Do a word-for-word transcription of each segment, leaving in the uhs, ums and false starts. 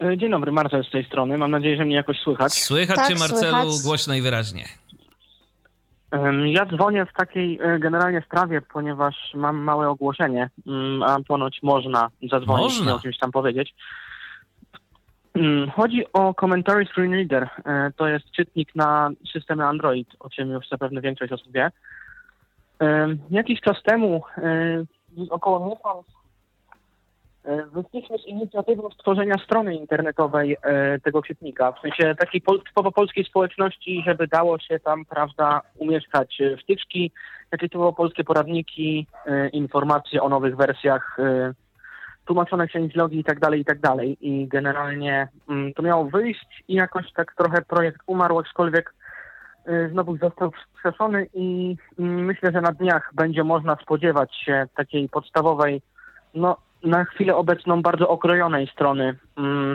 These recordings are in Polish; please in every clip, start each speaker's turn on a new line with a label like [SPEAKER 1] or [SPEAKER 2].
[SPEAKER 1] Dzień dobry, Marcel z tej strony. Mam nadzieję, że mnie jakoś słychać.
[SPEAKER 2] Słychać
[SPEAKER 3] Tak,
[SPEAKER 2] cię, Marcelu,
[SPEAKER 3] słychać.
[SPEAKER 2] głośno i wyraźnie.
[SPEAKER 1] Ja dzwonię w takiej generalnie sprawie, ponieważ mam małe ogłoszenie, a ponoć można zadzwonić
[SPEAKER 2] Można.
[SPEAKER 1] i o czymś tam powiedzieć. Chodzi o Commentary Screen Reader. To jest czytnik na systemy Android, o czym już zapewne większość osób wie. Jakiś czas temu, około miesiąc, wyszliśmy z inicjatywą stworzenia strony internetowej tego czytnika, w sensie takiej pol- typowo polskiej społeczności, żeby dało się tam, prawda, umieszczać wtyczki, jakieś typowo polskie poradniki, informacje o nowych wersjach, tłumaczone changelogi i tak dalej, i tak dalej. I generalnie to miało wyjść i jakoś tak trochę projekt umarł, aczkolwiek znowu został wskrzeszony i myślę, że na dniach będzie można spodziewać się takiej podstawowej, no na chwilę obecną bardzo okrojonej strony um,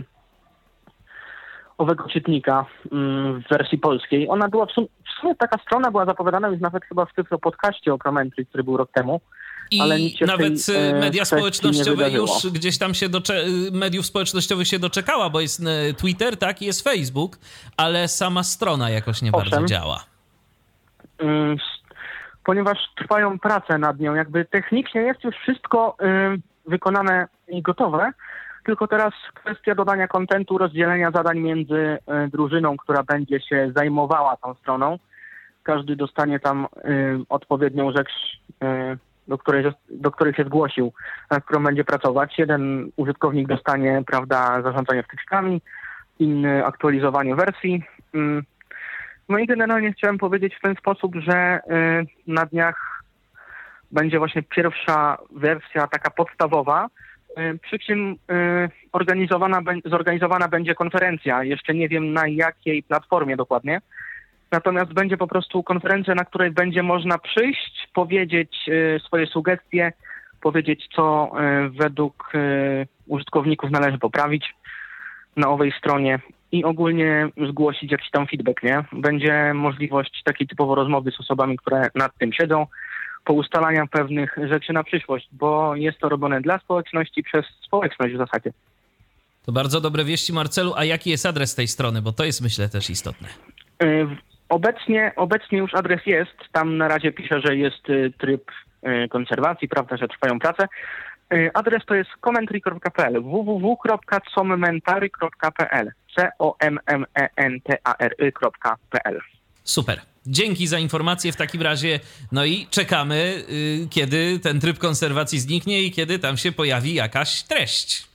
[SPEAKER 1] owego czytnika um, w wersji polskiej. Ona była w sumie, w sumie taka strona była zapowiadana już nawet chyba w Cyfro podcaście o Promentry, który był rok temu.
[SPEAKER 2] I
[SPEAKER 1] ale nic się
[SPEAKER 2] nawet
[SPEAKER 1] w tej,
[SPEAKER 2] media społecznościowe już
[SPEAKER 1] wydarzyło.
[SPEAKER 2] gdzieś tam się docze- mediów społecznościowych się doczekała, bo jest Twitter, tak, i jest Facebook, ale sama strona jakoś nie
[SPEAKER 1] Owszem.
[SPEAKER 2] bardzo działa.
[SPEAKER 1] Um, ponieważ trwają prace nad nią, jakby technicznie jest już wszystko um, wykonane i gotowe, tylko teraz kwestia dodania kontentu, rozdzielenia zadań między y, drużyną, która będzie się zajmowała tą stroną. Każdy dostanie tam y, odpowiednią rzecz, y, do, której, do której się zgłosił, nad którą będzie pracować. Jeden użytkownik dostanie, prawda, zarządzanie wtyczkami, inny aktualizowanie wersji. Y, no i generalnie chciałem powiedzieć w ten sposób, że y, na dniach będzie właśnie pierwsza wersja, taka podstawowa, przy czym organizowana, zorganizowana będzie konferencja. Jeszcze nie wiem na jakiej platformie dokładnie. Natomiast będzie po prostu konferencja, na której będzie można przyjść, powiedzieć swoje sugestie, powiedzieć, co według użytkowników należy poprawić na owej stronie i ogólnie zgłosić jakiś tam feedback, nie? Będzie możliwość takiej typowo rozmowy z osobami, które nad tym siedzą, poustalania pewnych rzeczy na przyszłość, bo jest to robione dla społeczności, przez społeczność w zasadzie.
[SPEAKER 2] To bardzo dobre wieści, Marcelu. A jaki jest adres tej strony? Bo to jest, myślę, też istotne.
[SPEAKER 1] Obecnie, obecnie już adres jest. Tam na razie pisze, że jest tryb konserwacji, prawda, że trwają prace. Adres to jest commentary kropka p l, w w w kropka commentary kropka p l, c o m m e n t a r y kropka p l.
[SPEAKER 2] Super. Dzięki za informację w takim razie. No i czekamy, yy, kiedy ten tryb konserwacji zniknie i kiedy tam się pojawi jakaś treść.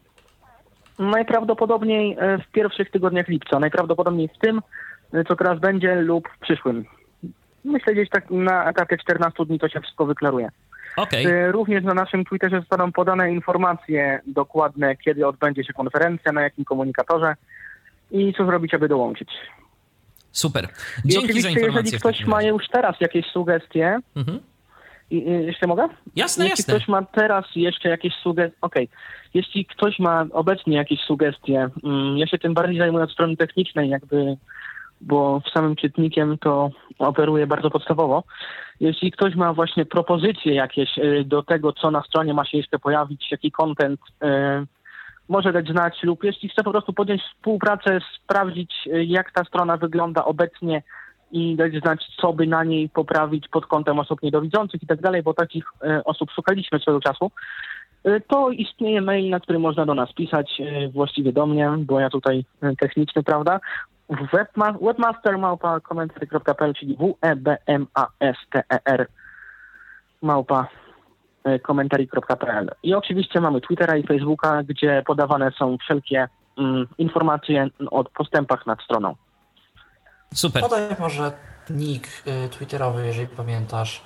[SPEAKER 1] Najprawdopodobniej w pierwszych tygodniach lipca. Najprawdopodobniej w tym, co teraz będzie, lub w przyszłym. Myślę, gdzieś tak na etapie czternastu dni to się wszystko wyklaruje.
[SPEAKER 2] Okay.
[SPEAKER 1] Również na naszym Twitterze zostaną podane informacje dokładne, kiedy odbędzie się konferencja, na jakim komunikatorze i co zrobić, aby dołączyć.
[SPEAKER 2] Super. Dzięki za informację.
[SPEAKER 1] Jeżeli ktoś ma już teraz jakieś sugestie, mhm. I, i, jeszcze mogę?
[SPEAKER 2] Jasne,
[SPEAKER 1] Jeśli
[SPEAKER 2] jasne.
[SPEAKER 1] ktoś ma teraz jeszcze jakieś sugestie, okej. Okay. Jeśli ktoś ma obecnie jakieś sugestie, mm, ja się tym bardziej zajmuję od strony technicznej, jakby, bo w samym czytnikiem to operuję bardzo podstawowo. Jeśli ktoś ma właśnie propozycje jakieś y, do tego, co na stronie ma się jeszcze pojawić, jaki content, y, może dać znać, lub jeśli chce po prostu podjąć współpracę, sprawdzić, jak ta strona wygląda obecnie i dać znać, co by na niej poprawić pod kątem osób niedowidzących i tak dalej, bo takich e, osób szukaliśmy swego czasu, e, to istnieje mail, na który można do nas pisać, e, właściwie do mnie, bo ja tutaj e, techniczny, prawda, webma- webmaster małpa commentary kropka p l, czyli w e b m a s t e r małpa commentary kropka p l. I oczywiście mamy Twittera i Facebooka, gdzie podawane są wszelkie mm, informacje o postępach nad stroną.
[SPEAKER 2] Super.
[SPEAKER 4] Podaj może nick y, twitterowy, jeżeli pamiętasz.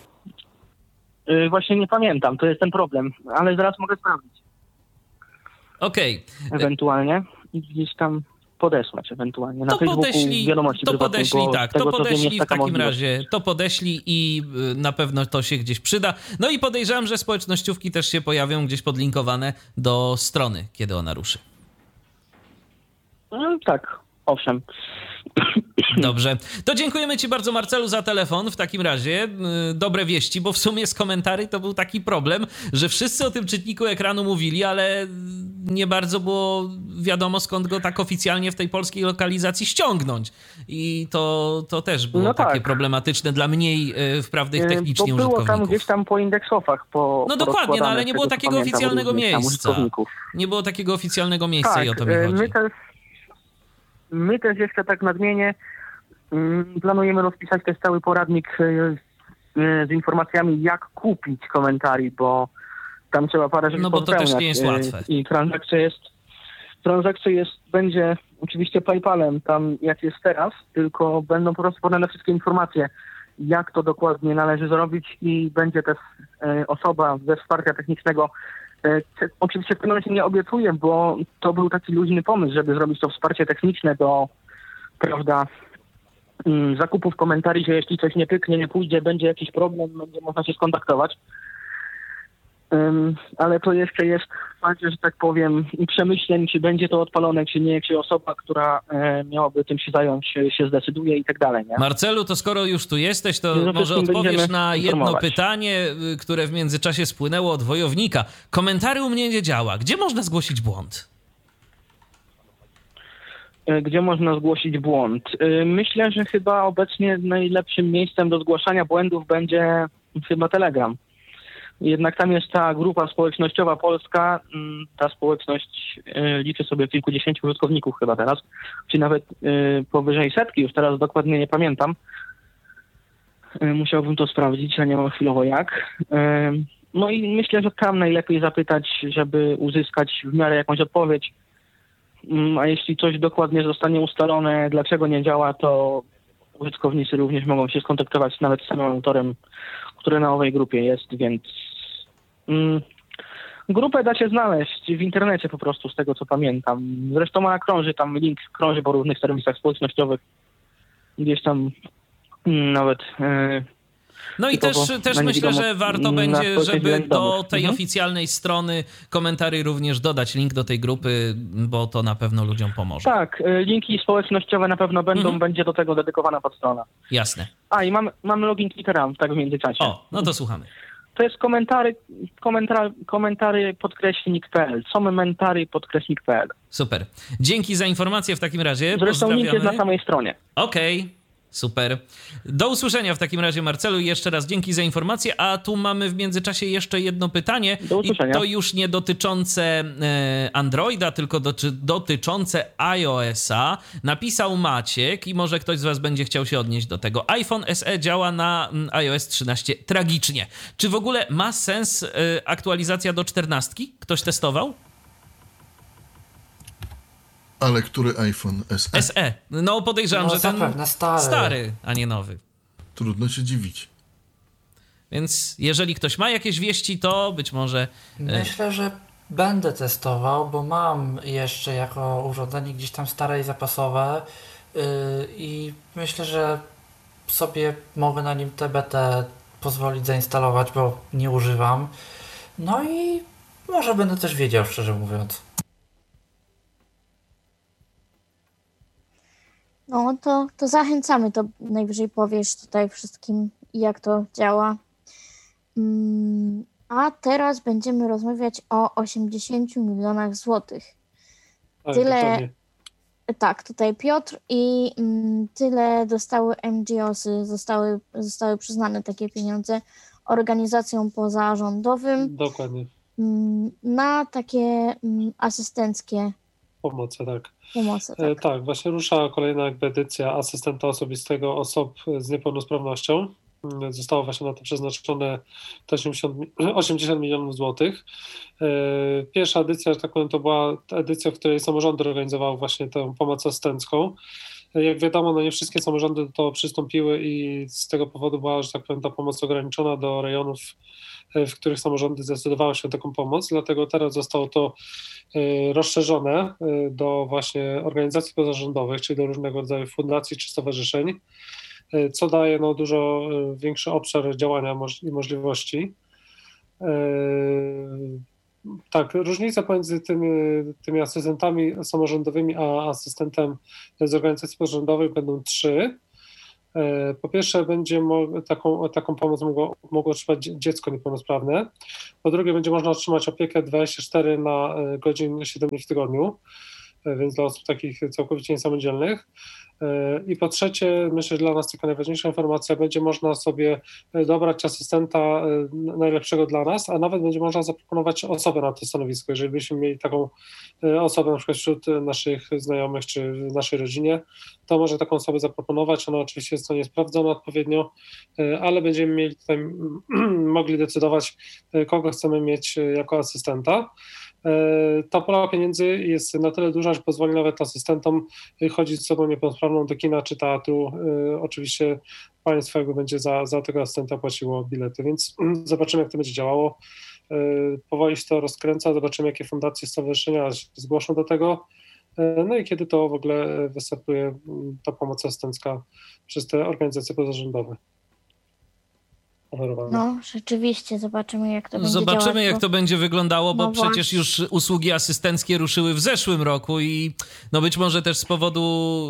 [SPEAKER 1] Yy, właśnie nie pamiętam, to jest ten problem, ale zaraz mogę sprawdzić.
[SPEAKER 2] Okej. Okay.
[SPEAKER 1] Ewentualnie i gdzieś tam podesłać, ewentualnie na
[SPEAKER 2] to
[SPEAKER 1] Facebooku
[SPEAKER 2] podeślij,
[SPEAKER 1] wiadomości
[SPEAKER 2] to
[SPEAKER 1] prywatnej,
[SPEAKER 2] podeślij, tak, to podeślij w takim
[SPEAKER 1] możliwość.
[SPEAKER 2] razie, to podeślij i na pewno to się gdzieś przyda. No i podejrzewam, że społecznościówki też się pojawią gdzieś podlinkowane do strony, kiedy ona ruszy.
[SPEAKER 1] No, tak, owszem.
[SPEAKER 2] Dobrze. To dziękujemy Ci bardzo, Marcelu, za telefon w takim razie. Dobre wieści, bo w sumie z komentarzy to był taki problem, że wszyscy o tym czytniku ekranu mówili, ale nie bardzo było wiadomo, skąd go tak oficjalnie w tej polskiej lokalizacji ściągnąć. I to, to też było
[SPEAKER 1] No
[SPEAKER 2] takie
[SPEAKER 1] tak.
[SPEAKER 2] problematyczne dla mniej wprawnych technicznie
[SPEAKER 1] Bo było
[SPEAKER 2] użytkowników.
[SPEAKER 1] tam gdzieś tam po indeksowach. Po,
[SPEAKER 2] No
[SPEAKER 1] po
[SPEAKER 2] dokładnie, no, ale nie było
[SPEAKER 1] z tego, co
[SPEAKER 2] takiego
[SPEAKER 1] pamiętam,
[SPEAKER 2] oficjalnego
[SPEAKER 1] różnych tam
[SPEAKER 2] miejsca.
[SPEAKER 1] użytkowników.
[SPEAKER 2] Nie było takiego oficjalnego miejsca
[SPEAKER 1] Tak,
[SPEAKER 2] i o to mi
[SPEAKER 1] e,
[SPEAKER 2] chodzi.
[SPEAKER 1] my też, my też jeszcze tak nadmienię mm, planujemy rozpisać też cały poradnik e, e, z informacjami, jak kupić komentarzy, bo tam trzeba parę rzeczy
[SPEAKER 2] No bo to też
[SPEAKER 1] powypełniać,
[SPEAKER 2] nie jest
[SPEAKER 1] e,
[SPEAKER 2] łatwe.
[SPEAKER 1] I transakcja jest, transakcja jest, będzie oczywiście PayPalem, tam jak jest teraz, tylko będą po prostu podane wszystkie informacje, jak to dokładnie należy zrobić i będzie też e, osoba ze wsparcia technicznego. E, oczywiście w tym momencie nie obiecuję, bo to był taki luźny pomysł, żeby zrobić to wsparcie techniczne do, prawda, m, zakupów komentarzy, że jeśli coś nie pyknie, nie pójdzie, będzie jakiś problem, będzie można się skontaktować. Um, ale to jeszcze jest w fazie, że tak powiem, i przemyśleń, czy będzie to odpalone, czy nie, czy osoba, która e, miałaby tym się zająć, się, się zdecyduje i tak dalej. Nie?
[SPEAKER 2] Marcelu, to skoro już tu jesteś, to
[SPEAKER 1] No,
[SPEAKER 2] może
[SPEAKER 1] wszystkim
[SPEAKER 2] odpowiesz
[SPEAKER 1] będziemy
[SPEAKER 2] na jedno
[SPEAKER 1] informować.
[SPEAKER 2] pytanie, y, które w międzyczasie spłynęło od wojownika. Komentarzy u mnie nie działa. Gdzie można zgłosić błąd?
[SPEAKER 1] E, Gdzie można zgłosić błąd? E, Myślę, że chyba obecnie najlepszym miejscem do zgłaszania błędów będzie chyba Telegram. Jednak tam jest ta grupa społecznościowa polska, mm, ta społeczność e, liczy sobie kilkudziesięciu użytkowników chyba teraz, czy nawet e, powyżej setki, już teraz dokładnie nie pamiętam. E, Musiałbym to sprawdzić, a nie mam chwilowo jak. E, No i myślę, że tam najlepiej zapytać, żeby uzyskać w miarę jakąś odpowiedź. Mm, A jeśli coś dokładnie zostanie ustalone, dlaczego nie działa, to użytkownicy również mogą się skontaktować nawet z samym autorem, który na owej grupie jest, więc mm, grupę da się znaleźć w internecie po prostu, z tego co pamiętam. Zresztą ona krąży, tam link krąży po różnych serwisach społecznościowych. Gdzieś tam mm, nawet... E,
[SPEAKER 2] No i też,
[SPEAKER 1] typowo
[SPEAKER 2] też
[SPEAKER 1] na
[SPEAKER 2] myślę,
[SPEAKER 1] niewidomo-
[SPEAKER 2] że warto
[SPEAKER 1] na
[SPEAKER 2] będzie,
[SPEAKER 1] społeczność
[SPEAKER 2] żeby do
[SPEAKER 1] niewidomych.
[SPEAKER 2] tej
[SPEAKER 1] Mhm.
[SPEAKER 2] oficjalnej strony komentarzy również dodać link do tej grupy, bo to na pewno ludziom pomoże.
[SPEAKER 1] Tak, e, linki społecznościowe na pewno będą,
[SPEAKER 2] Mhm.
[SPEAKER 1] będzie do tego dedykowana podstrona.
[SPEAKER 2] Jasne.
[SPEAKER 1] A i mamy, mamy login Twittera tak w międzyczasie.
[SPEAKER 2] O, no to słuchamy.
[SPEAKER 1] To jest komentary, komentary, komentary podkreśnik kropka p l. Komentary podkreśnik kropka p l.
[SPEAKER 2] Super. Dzięki za informację w takim razie.
[SPEAKER 1] Zresztą link jest na
[SPEAKER 2] Pozdrawiamy.
[SPEAKER 1] samej stronie.
[SPEAKER 2] Okej. Super. Do usłyszenia w takim razie, Marcelu. I jeszcze raz dzięki za informację. A tu mamy w międzyczasie jeszcze jedno pytanie.
[SPEAKER 1] Do usłyszenia.
[SPEAKER 2] I to już nie dotyczące e, Androida, tylko doty, dotyczące iOS-a. Napisał Maciek i może ktoś z was będzie chciał się odnieść do tego. iPhone S E działa na mm, iOS trzynaście tragicznie. Czy w ogóle ma sens e, aktualizacja do czternastki? Ktoś testował?
[SPEAKER 3] Ale który iPhone S E?
[SPEAKER 2] S E. No podejrzewam,
[SPEAKER 4] No
[SPEAKER 2] że ten
[SPEAKER 4] zapewne stary.
[SPEAKER 2] stary, a nie nowy.
[SPEAKER 3] Trudno się dziwić.
[SPEAKER 2] Więc jeżeli ktoś ma jakieś wieści, to być może... e,
[SPEAKER 4] Myślę, że będę testował, bo mam jeszcze jako urządzenie gdzieś tam stare i zapasowe yy, i myślę, że sobie mogę na nim T B T pozwolić zainstalować, bo nie używam. No i może będę też wiedział, szczerze mówiąc.
[SPEAKER 5] No to, to zachęcamy, to najwyżej powiesz tutaj wszystkim, jak to działa. Mm, A teraz będziemy rozmawiać o osiemdziesięciu milionach złotych.
[SPEAKER 6] Tak,
[SPEAKER 5] Tyle-
[SPEAKER 6] dokładnie.
[SPEAKER 5] Tak, tutaj Piotr i mm, tyle dostały N G O sy, zostały, zostały przyznane takie pieniądze organizacjom pozarządowym
[SPEAKER 6] Dokładnie.
[SPEAKER 5] mm, na takie mm, asystenckie
[SPEAKER 6] Pomocy, tak.
[SPEAKER 5] pomocy.
[SPEAKER 6] E,
[SPEAKER 5] Tak.
[SPEAKER 6] tak, właśnie rusza kolejna jakby edycja asystenta osobistego osób z niepełnosprawnością. Mm, Zostało właśnie na to przeznaczone te osiemdziesiąt, mi- osiemdziesiąt milionów złotych. E, Pierwsza edycja, że tak powiem, to była ta edycja, w której samorządy organizowały właśnie tę pomoc asystencką. E, Jak wiadomo, no nie wszystkie samorządy do tego przystąpiły i z tego powodu była, że tak powiem, ta pomoc ograniczona do rejonów, e, w których samorządy zdecydowały się na taką pomoc, dlatego teraz zostało to e, rozszerzone e, do właśnie organizacji pozarządowych, czyli do różnego rodzaju fundacji czy stowarzyszeń, e, co daje no, dużo e, większy obszar działania moż- i możliwości. E, tak, różnica pomiędzy tymi, tymi asystentami samorządowymi a asystentem z organizacji pozarządowej będą trzy. Po pierwsze, będzie mo- taką, taką pomoc mogło, mogło otrzymać dziecko niepełnosprawne. Po drugie, będzie można otrzymać opiekę dwadzieścia cztery na godzin, siedem dni w tygodniu, więc dla osób takich całkowicie niesamodzielnych. I po trzecie, myślę, że dla nas taka najważniejsza informacja, będzie można sobie dobrać asystenta najlepszego dla nas, a nawet będzie można zaproponować osobę na to stanowisko. Jeżeli byśmy mieli taką osobę na przykład wśród naszych znajomych czy w naszej rodzinie, to może taką osobę zaproponować. Ona oczywiście jest to niesprawdzona odpowiednio, ale będziemy mieli tutaj mogli decydować, kogo chcemy mieć jako asystenta. Ta pula pieniędzy jest na tyle duża, że pozwoli nawet asystentom chodzić z sobą niepełnosprawną do kina czy teatru. Oczywiście państwo jakby będzie za, za tego asystenta płaciło bilety, więc zobaczymy, jak to będzie działało. Powoli się to rozkręca, zobaczymy, jakie fundacje, stowarzyszenia się zgłoszą do tego. No i kiedy to w ogóle wystartuje ta pomoc asystencka przez te organizacje pozarządowe.
[SPEAKER 5] No, rzeczywiście, zobaczymy, jak to będzie
[SPEAKER 2] Zobaczymy,
[SPEAKER 5] działać,
[SPEAKER 2] jak
[SPEAKER 5] bo...
[SPEAKER 2] to będzie wyglądało, bo
[SPEAKER 5] no
[SPEAKER 2] przecież
[SPEAKER 5] właśnie.
[SPEAKER 2] już usługi asystenckie ruszyły w zeszłym roku i no być może też z powodu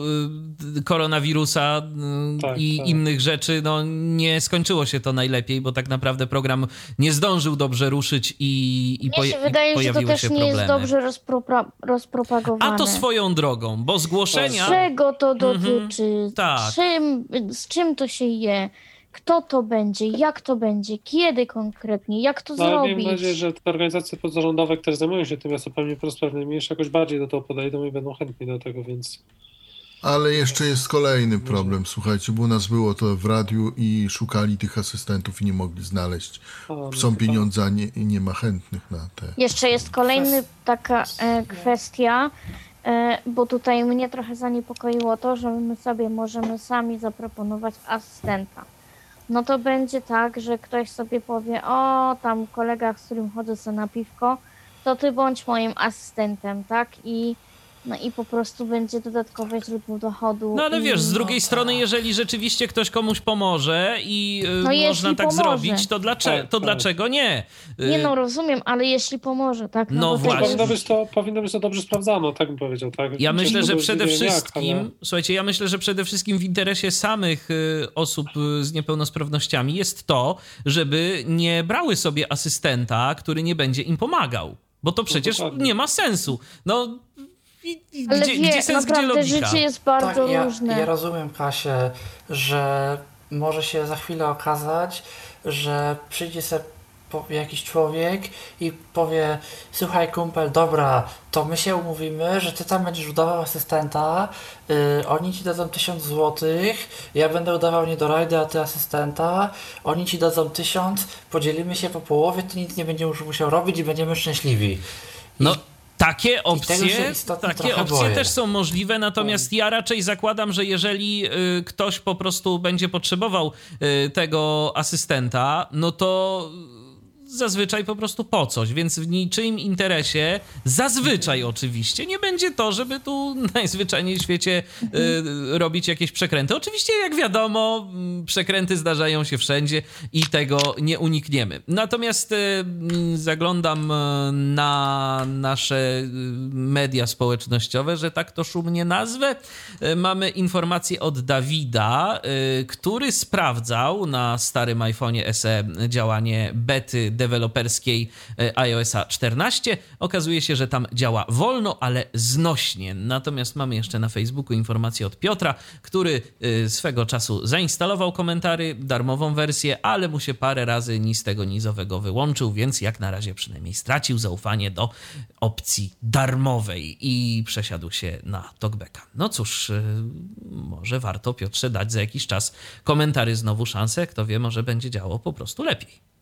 [SPEAKER 2] y, koronawirusa y,
[SPEAKER 6] tak,
[SPEAKER 2] i
[SPEAKER 6] tak.
[SPEAKER 2] innych rzeczy, no nie skończyło się to najlepiej, bo tak naprawdę program nie zdążył dobrze ruszyć i, i,
[SPEAKER 5] Mnie
[SPEAKER 2] poje-
[SPEAKER 5] się wydaje,
[SPEAKER 2] i
[SPEAKER 5] że
[SPEAKER 2] pojawiły
[SPEAKER 5] to też
[SPEAKER 2] się
[SPEAKER 5] nie
[SPEAKER 2] problemy.
[SPEAKER 5] jest dobrze rozpropra- rozpropagowane.
[SPEAKER 2] A to swoją drogą, bo zgłoszenia...
[SPEAKER 5] Czego to
[SPEAKER 2] Mhm,
[SPEAKER 5] dotyczy?
[SPEAKER 2] tak.
[SPEAKER 5] Czym, z czym to się je? Kto to będzie? Jak to będzie? Kiedy konkretnie? Jak to
[SPEAKER 6] No, ale
[SPEAKER 5] zrobić?
[SPEAKER 6] miejmy nadzieję, że te organizacje pozarządowe, które zajmują się tymi osobami niepełnosprawnymi, jeszcze jakoś bardziej do tego podejdą i będą chętni do tego, więc...
[SPEAKER 3] Ale jeszcze jest kolejny problem, słuchajcie, bo u nas było to w radiu i szukali tych asystentów i nie mogli znaleźć.
[SPEAKER 6] A, no
[SPEAKER 3] Są
[SPEAKER 6] to
[SPEAKER 3] pieniądze, a nie, i nie ma chętnych na te.
[SPEAKER 5] Jeszcze jest kolejna taka e, kwestia, e, bo tutaj mnie trochę zaniepokoiło to, że my sobie możemy sami zaproponować asystenta. No to będzie tak, że ktoś sobie powie, o tam kolega, z którym chodzę sobie na piwko, to ty bądź moim asystentem, tak? I no i po prostu będzie dodatkowe źródło dochodu.
[SPEAKER 2] No ale
[SPEAKER 5] i...
[SPEAKER 2] wiesz, z drugiej strony, jeżeli rzeczywiście ktoś komuś pomoże i y,
[SPEAKER 5] No
[SPEAKER 2] można
[SPEAKER 5] jeśli
[SPEAKER 2] tak
[SPEAKER 5] pomoże.
[SPEAKER 2] zrobić, to, dlaczego,
[SPEAKER 6] Tak,
[SPEAKER 2] to
[SPEAKER 6] tak.
[SPEAKER 2] dlaczego nie? Y,
[SPEAKER 5] Nie no, rozumiem, ale jeśli pomoże, tak?
[SPEAKER 2] No
[SPEAKER 5] bo
[SPEAKER 2] właśnie.
[SPEAKER 5] tego-
[SPEAKER 6] Powinno być, to, powinno być to dobrze sprawdzone, tak bym powiedział. Tak?
[SPEAKER 2] Ja myślę,
[SPEAKER 6] Ciężko
[SPEAKER 2] że
[SPEAKER 6] było
[SPEAKER 2] przede
[SPEAKER 6] wiedzieć jak,
[SPEAKER 2] wszystkim,
[SPEAKER 6] ale-
[SPEAKER 2] słuchajcie, ja myślę, że przede wszystkim w interesie samych y, osób y, z niepełnosprawnościami jest to, żeby nie brały sobie asystenta, który nie będzie im pomagał. Bo to przecież
[SPEAKER 6] dokładnie.
[SPEAKER 2] nie ma sensu. No, i, i,
[SPEAKER 5] Ale
[SPEAKER 2] gdzie,
[SPEAKER 5] wie,
[SPEAKER 2] gdzie sens, gdzie
[SPEAKER 5] naprawdę
[SPEAKER 2] logika?
[SPEAKER 5] życie jest bardzo
[SPEAKER 4] tak, ja,
[SPEAKER 5] różne.
[SPEAKER 4] ja rozumiem, Kasię, że może się za chwilę okazać, że przyjdzie sobie po- jakiś człowiek i powie: słuchaj kumpel, dobra, to my się umówimy, że ty tam będziesz udawał asystenta, yy, oni ci dadzą tysiąc złotych, ja będę udawał niedorajdę, a ty asystenta, oni ci dadzą tysiąc, podzielimy się po połowie, ty nic nie będziesz musiał robić i będziemy szczęśliwi. I
[SPEAKER 2] No, takie
[SPEAKER 4] tego
[SPEAKER 2] opcje,
[SPEAKER 4] się istotnie
[SPEAKER 2] takie
[SPEAKER 4] trochę
[SPEAKER 2] opcje
[SPEAKER 4] boję.
[SPEAKER 2] też są możliwe, natomiast ja raczej zakładam, że jeżeli y, ktoś po prostu będzie potrzebował y, tego asystenta, no to zazwyczaj po prostu po coś, więc w niczyim interesie, zazwyczaj oczywiście, nie będzie to, żeby tu najzwyczajniej w świecie y, robić jakieś przekręty. Oczywiście, jak wiadomo, m, przekręty zdarzają się wszędzie i tego nie unikniemy. Natomiast y, m, zaglądam y, na nasze y, media społecznościowe, że tak to szumnie nazwę. Y, mamy informację od Dawida, y, który sprawdzał na starym iPhone'ie S E działanie bety deweloperskiej iOS-a czternaście. Okazuje się, że tam działa wolno, ale znośnie. Natomiast mamy jeszcze na Facebooku informację od Piotra, który swego czasu zainstalował komentary, darmową wersję, ale mu się parę razy ni z tego, ni z owego wyłączył, więc jak na razie przynajmniej stracił zaufanie do opcji darmowej i przesiadł się na Talkbacka. No cóż, może warto, Piotrze, dać za jakiś czas komentary znowu szansę. Kto wie, może będzie działało po prostu lepiej.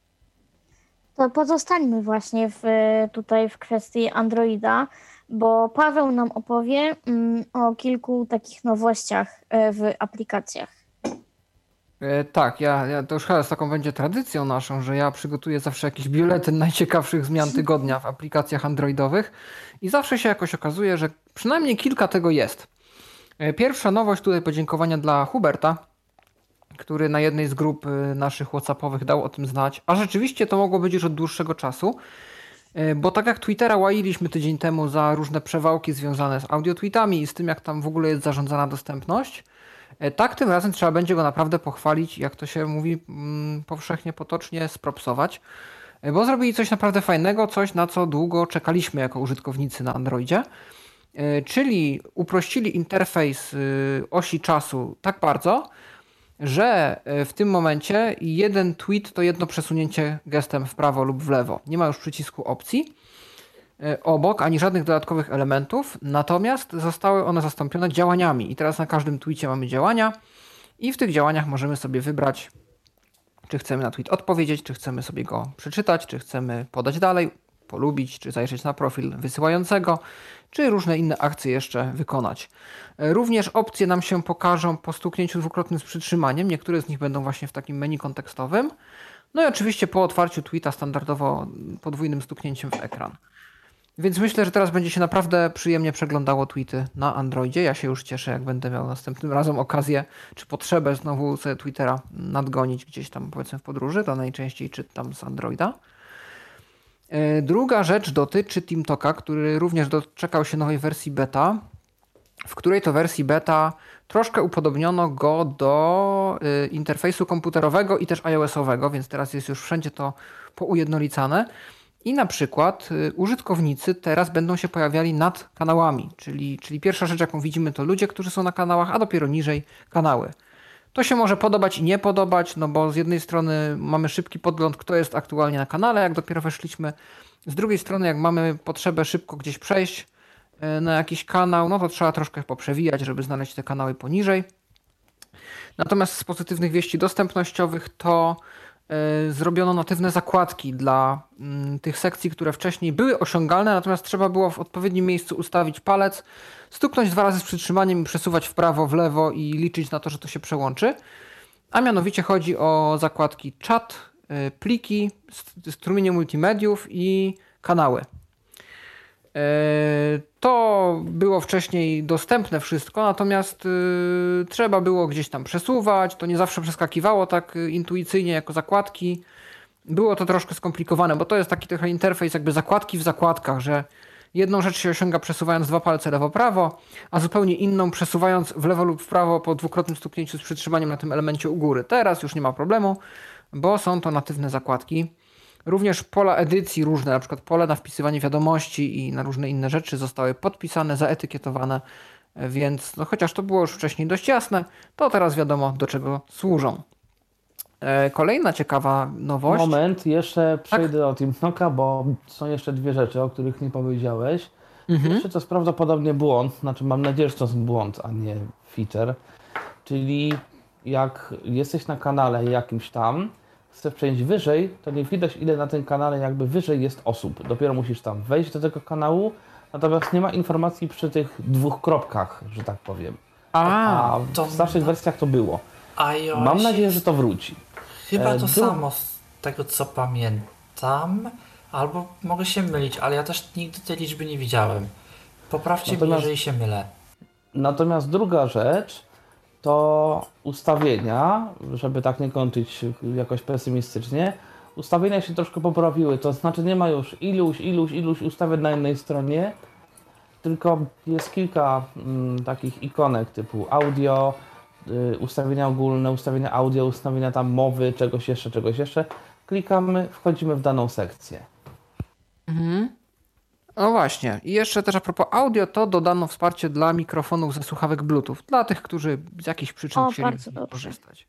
[SPEAKER 5] To pozostańmy właśnie w, tutaj w kwestii Androida, bo Paweł nam opowie mm, o kilku takich nowościach e, w aplikacjach.
[SPEAKER 7] E, tak, ja, ja to już chyba z taką będzie tradycją naszą, że ja przygotuję zawsze jakiś biuletyn najciekawszych zmian tygodnia w aplikacjach androidowych i zawsze się jakoś okazuje, że przynajmniej kilka tego jest. E, pierwsza nowość, tutaj podziękowania dla Huberta, który na jednej z grup naszych whatsappowych dał o tym znać, a rzeczywiście to mogło być już od dłuższego czasu. Bo tak jak Twittera łailiśmy tydzień temu za różne przewałki związane z audio-tweetami i z tym, jak tam w ogóle jest zarządzana dostępność, tak tym razem trzeba będzie go naprawdę pochwalić, jak to się mówi powszechnie, potocznie, spropsować, bo zrobili coś naprawdę fajnego, coś na co długo czekaliśmy jako użytkownicy na Androidzie, czyli uprościli interfejs osi czasu tak bardzo, że w tym momencie jeden tweet to jedno przesunięcie gestem w prawo lub w lewo. Nie ma już przycisku opcji obok, ani żadnych dodatkowych elementów, natomiast zostały one zastąpione działaniami i teraz na każdym tweetie mamy działania i w tych działaniach możemy sobie wybrać, czy chcemy na tweet odpowiedzieć, czy chcemy sobie go przeczytać, czy chcemy podać dalej, polubić, czy zajrzeć na profil wysyłającego, czy różne inne akcje jeszcze wykonać. Również opcje nam się pokażą po stuknięciu dwukrotnym z przytrzymaniem. Niektóre z nich będą właśnie w takim menu kontekstowym. No i oczywiście po otwarciu tweeta standardowo podwójnym stuknięciem w ekran. Więc myślę, że teraz będzie się naprawdę przyjemnie przeglądało tweety na Androidzie. Ja się już cieszę, jak będę miał następnym razem okazję, czy potrzebę znowu sobie Twittera nadgonić gdzieś tam powiedzmy w podróży. To najczęściej czytam z Androida. Druga rzecz dotyczy TeamTalka, który również doczekał się nowej wersji beta, w której to wersji beta troszkę upodobniono go do interfejsu komputerowego i też iOS-owego, więc teraz jest już wszędzie to poujednolicane. I na przykład użytkownicy teraz będą się pojawiali nad kanałami, czyli, czyli pierwsza rzecz, jaką widzimy, to ludzie, którzy są na kanałach, a dopiero niżej kanały. To się może podobać i nie podobać, no bo z jednej strony mamy szybki podgląd, kto jest aktualnie na kanale, jak dopiero weszliśmy. Z drugiej strony, jak mamy potrzebę szybko gdzieś przejść na jakiś kanał, no to trzeba troszkę poprzewijać, żeby znaleźć te kanały poniżej. Natomiast z pozytywnych wieści dostępnościowych to y, zrobiono natywne zakładki dla y, tych sekcji, które wcześniej były osiągalne, natomiast trzeba było w odpowiednim miejscu ustawić palec, stuknąć dwa razy z przytrzymaniem i przesuwać w prawo, w lewo i liczyć na to, że to się przełączy. A mianowicie chodzi o zakładki czat, y, pliki, strumienie multimediów i kanały. To było wcześniej dostępne wszystko, natomiast y, trzeba było gdzieś tam przesuwać, to nie zawsze przeskakiwało tak intuicyjnie jako zakładki. Było to troszkę skomplikowane, bo to jest taki trochę interfejs jakby zakładki w zakładkach, że jedną rzecz się osiąga przesuwając dwa palce lewo-prawo, a zupełnie inną przesuwając w lewo lub w prawo po dwukrotnym stuknięciu z przytrzymaniem na tym elemencie u góry. Teraz już nie ma problemu, bo są to natywne zakładki. Również pola edycji różne, na przykład pole na wpisywanie wiadomości i na różne inne rzeczy zostały podpisane, zaetykietowane, więc no, chociaż to było już wcześniej dość jasne, to teraz wiadomo, do czego służą. Kolejna ciekawa nowość.
[SPEAKER 8] Moment, jeszcze przejdę tak? do TeamTalka, bo są jeszcze dwie rzeczy, o których nie powiedziałeś. Mhm. Jeszcze to jest prawdopodobnie błąd, znaczy mam nadzieję, że to jest błąd, a nie feature, czyli jak jesteś na kanale jakimś tam, chcesz przejść wyżej, to nie widać, ile na tym kanale jakby wyżej jest osób. Dopiero musisz tam wejść do tego kanału, natomiast nie ma informacji przy tych dwóch kropkach, że tak powiem. A, A w to... starszych wersjach to było. iOS... Mam nadzieję, że to wróci.
[SPEAKER 4] Chyba to e, samo z tego, co pamiętam, albo mogę się mylić, ale ja też nigdy tej liczby nie widziałem. Poprawcie natomiast... mnie, jeżeli się mylę.
[SPEAKER 8] Natomiast druga rzecz, to ustawienia, żeby tak nie kończyć jakoś pesymistycznie, ustawienia się troszkę poprawiły, to znaczy nie ma już iluś, iluś, iluś ustawień na jednej stronie, tylko jest kilka mm, takich ikonek typu audio, y, ustawienia ogólne, ustawienia audio, ustawienia tam mowy, czegoś jeszcze, czegoś jeszcze. Klikamy, wchodzimy w daną sekcję.
[SPEAKER 7] Mhm. No właśnie. I jeszcze też a propos audio, to dodano wsparcie dla mikrofonów ze słuchawek Bluetooth. Dla tych, którzy z jakichś przyczyn
[SPEAKER 5] o,
[SPEAKER 7] chcieli korzystać.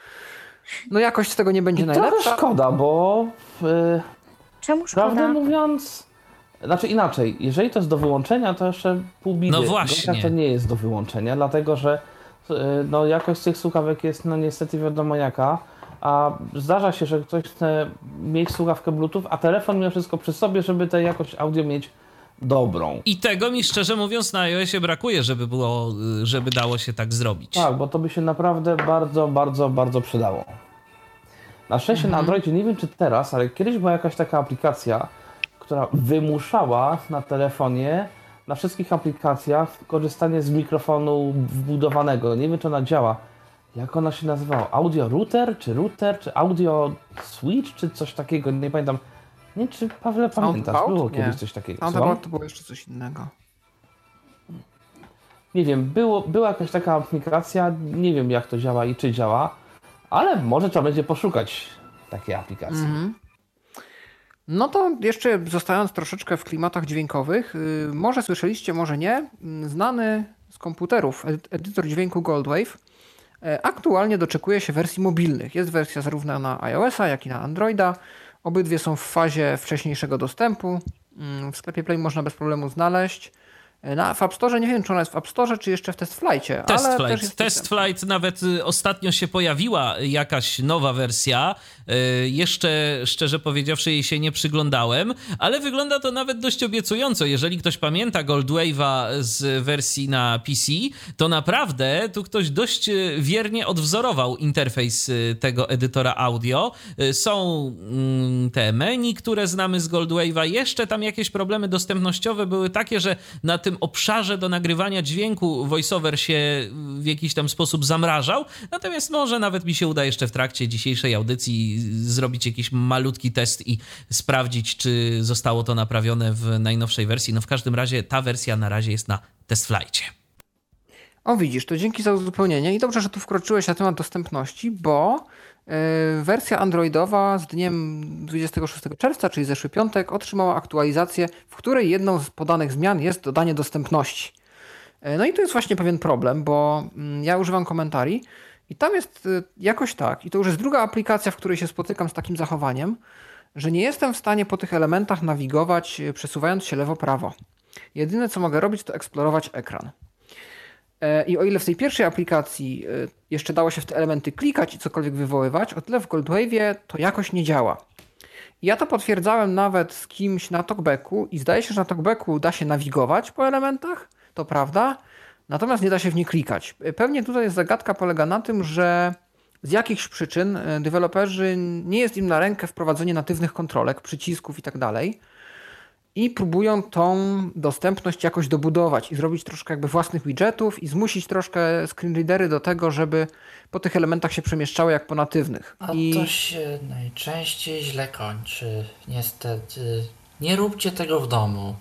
[SPEAKER 7] No jakość z tego nie będzie
[SPEAKER 8] I
[SPEAKER 7] najlepsza.
[SPEAKER 8] Trochę szkoda, bo yy,
[SPEAKER 5] czemu szkoda?
[SPEAKER 8] Prawdę mówiąc, znaczy inaczej, jeżeli to jest do wyłączenia, to jeszcze pół biedy.
[SPEAKER 2] No właśnie.
[SPEAKER 8] To nie jest do wyłączenia, dlatego że yy, no, jakość tych słuchawek jest no niestety wiadomo jaka, a zdarza się, że ktoś chce mieć słuchawkę Bluetooth, a telefon mimo wszystko przy sobie, żeby tę jakość audio mieć dobrą.
[SPEAKER 2] I tego mi szczerze mówiąc na iOSie brakuje, żeby było, żeby dało się tak zrobić.
[SPEAKER 8] Tak, bo to by się naprawdę bardzo, bardzo, bardzo przydało. Na szczęście mhm. na Androidzie, nie wiem czy teraz, ale kiedyś była jakaś taka aplikacja, która wymuszała na telefonie, na wszystkich aplikacjach korzystanie z mikrofonu wbudowanego. Nie wiem czy ona działa. Jak ona się nazywała? Audio router, czy router, czy audio switch, czy coś takiego, nie pamiętam. Nie, czy Pawle pamiętasz, było nie. kiedyś coś takiego.
[SPEAKER 7] Soundabout to było jeszcze coś innego.
[SPEAKER 8] Nie wiem, było, była jakaś taka aplikacja, nie wiem jak to działa i czy działa, ale może trzeba będzie poszukać takiej aplikacji. Mm-hmm.
[SPEAKER 7] No to jeszcze zostając troszeczkę w klimatach dźwiękowych, yy, może słyszeliście, może nie, yy, znany z komputerów ed- edytor dźwięku Goldwave yy, aktualnie doczekuje się wersji mobilnych. Jest wersja zarówno na iOS-a, jak i na Androida. Obydwie są w fazie wcześniejszego dostępu. Yy, w sklepie Play można bez problemu znaleźć. Na, w App Store nie wiem, czy ona jest w App Store, czy jeszcze w Test Flightie.
[SPEAKER 2] Test
[SPEAKER 7] ale
[SPEAKER 2] Flight.
[SPEAKER 7] też jest
[SPEAKER 2] Test Flight nawet ostatnio się pojawiła jakaś nowa wersja. Jeszcze, szczerze powiedziawszy, jej się nie przyglądałem, ale wygląda to nawet dość obiecująco. Jeżeli ktoś pamięta Goldwave'a z wersji na P C, to naprawdę tu ktoś dość wiernie odwzorował interfejs tego edytora audio. Są te menu, które znamy z Goldwave'a. Jeszcze tam jakieś problemy dostępnościowe były takie, że na tym obszarze do nagrywania dźwięku voiceover się w jakiś tam sposób zamrażał, natomiast może nawet mi się uda jeszcze w trakcie dzisiejszej audycji zrobić jakiś malutki test i sprawdzić, czy zostało to naprawione w najnowszej wersji. No w każdym razie ta wersja na razie jest na Test Flightie.
[SPEAKER 7] O widzisz, to dzięki za uzupełnienie i dobrze, że tu wkroczyłeś na temat dostępności, bo yy, wersja androidowa z dniem dwudziestego szóstego czerwca, czyli zeszły piątek, otrzymała aktualizację, w której jedną z podanych zmian jest dodanie dostępności. Yy, no i tu jest właśnie pewien problem, bo yy, ja używam komentarii i tam jest yy, jakoś tak, i to już jest druga aplikacja, w której się spotykam z takim zachowaniem, że nie jestem w stanie po tych elementach nawigować, yy, przesuwając się lewo-prawo. Jedyne co mogę robić, to eksplorować ekran. I o ile w tej pierwszej aplikacji jeszcze dało się w te elementy klikać i cokolwiek wywoływać, o tyle w Goldwave'ie to jakoś nie działa. I ja to potwierdzałem nawet z kimś na talkbacku i zdaje się, że na talkbacku da się nawigować po elementach, to prawda, natomiast nie da się w nie klikać. Pewnie tutaj jest zagadka, polega na tym, że z jakichś przyczyn deweloperzy nie jest im na rękę wprowadzenie natywnych kontrolek, przycisków i tak dalej. I próbują tą dostępność jakoś dobudować i zrobić troszkę jakby własnych widgetów i zmusić troszkę screenreadery do tego, żeby po tych elementach się przemieszczały jak po natywnych.
[SPEAKER 4] A
[SPEAKER 7] I...
[SPEAKER 4] to się najczęściej źle kończy, niestety. Nie róbcie tego w domu.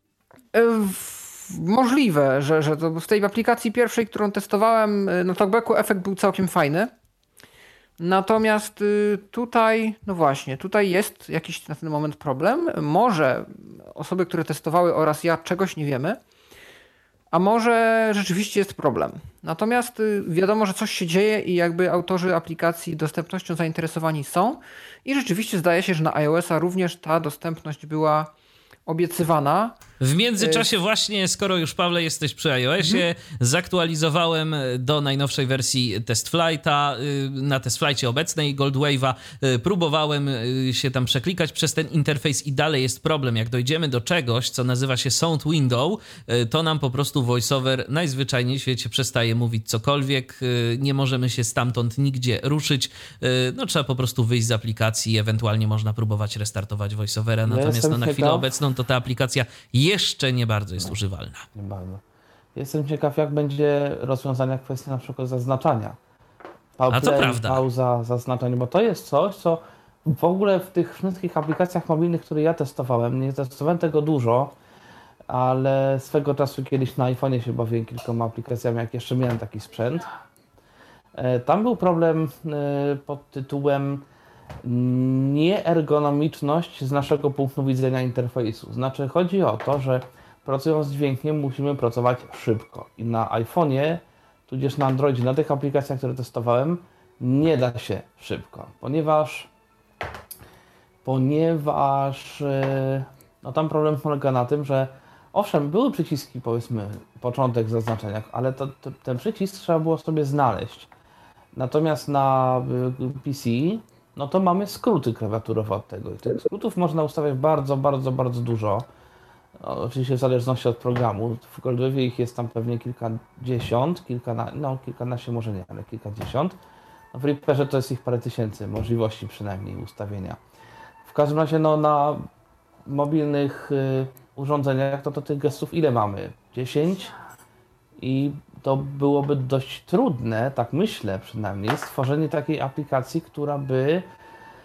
[SPEAKER 7] Możliwe, że, że to w tej aplikacji pierwszej, którą testowałem na talkbacku, efekt był całkiem fajny. Natomiast tutaj, no właśnie, tutaj jest jakiś na ten moment problem. Może osoby, które testowały oraz ja czegoś nie wiemy, a może rzeczywiście jest problem. Natomiast wiadomo, że coś się dzieje i jakby autorzy aplikacji dostępnością zainteresowani są i rzeczywiście zdaje się, że na iOS-a również ta dostępność była obiecywana.
[SPEAKER 2] W międzyczasie właśnie, skoro już Pawle jesteś przy iOSie, mhm. zaktualizowałem do najnowszej wersji Test Flighta, na Test Flightie obecnej Goldwave'a, próbowałem się tam przeklikać przez ten interfejs i dalej jest problem. Jak dojdziemy do czegoś, co nazywa się Sound Window, to nam po prostu VoiceOver najzwyczajniej w świecie przestaje mówić cokolwiek, nie możemy się stamtąd nigdzie ruszyć, no trzeba po prostu wyjść z aplikacji, ewentualnie można próbować restartować VoiceOvera, natomiast no, na chwilę obecną to ta aplikacja jeszcze nie bardzo jest używalna.
[SPEAKER 8] Nie bardzo. Jestem ciekaw, jak będzie rozwiązania kwestii na przykład zaznaczania. Pa-
[SPEAKER 2] A to
[SPEAKER 8] play,
[SPEAKER 2] prawda.
[SPEAKER 8] Pauza, zaznaczanie, bo to jest coś, co w ogóle w tych wszystkich aplikacjach mobilnych, które ja testowałem, nie testowałem tego dużo, ale swego czasu kiedyś na iPhone'ie się bawiłem kilkoma aplikacjami, jak jeszcze miałem taki sprzęt. Tam był problem pod tytułem nieergonomiczność z naszego punktu widzenia interfejsu. Znaczy chodzi o to, że pracując z dźwiękiem musimy pracować szybko i na iPhone'ie, tudzież na Androidzie, na tych aplikacjach, które testowałem, nie da się szybko, ponieważ ponieważ no tam problem polega na tym, że owszem, były przyciski, powiedzmy, początek zaznaczenia, ale to, to, ten przycisk trzeba było sobie znaleźć. Natomiast na P C no to mamy skróty klawiaturowe od tego. I tych skrótów można ustawiać bardzo, bardzo, bardzo dużo. No, oczywiście w zależności od programu. W Goldwave'ie ich jest tam pewnie kilkadziesiąt, kilkana, no kilkanaście może nie, ale kilkadziesiąt. No, w Reaperze to jest ich parę tysięcy, możliwości przynajmniej ustawienia. W każdym razie no, na mobilnych y, urządzeniach to, to tych gestów ile mamy? dziesięć? I to byłoby dość trudne, tak myślę przynajmniej, stworzenie takiej aplikacji, która by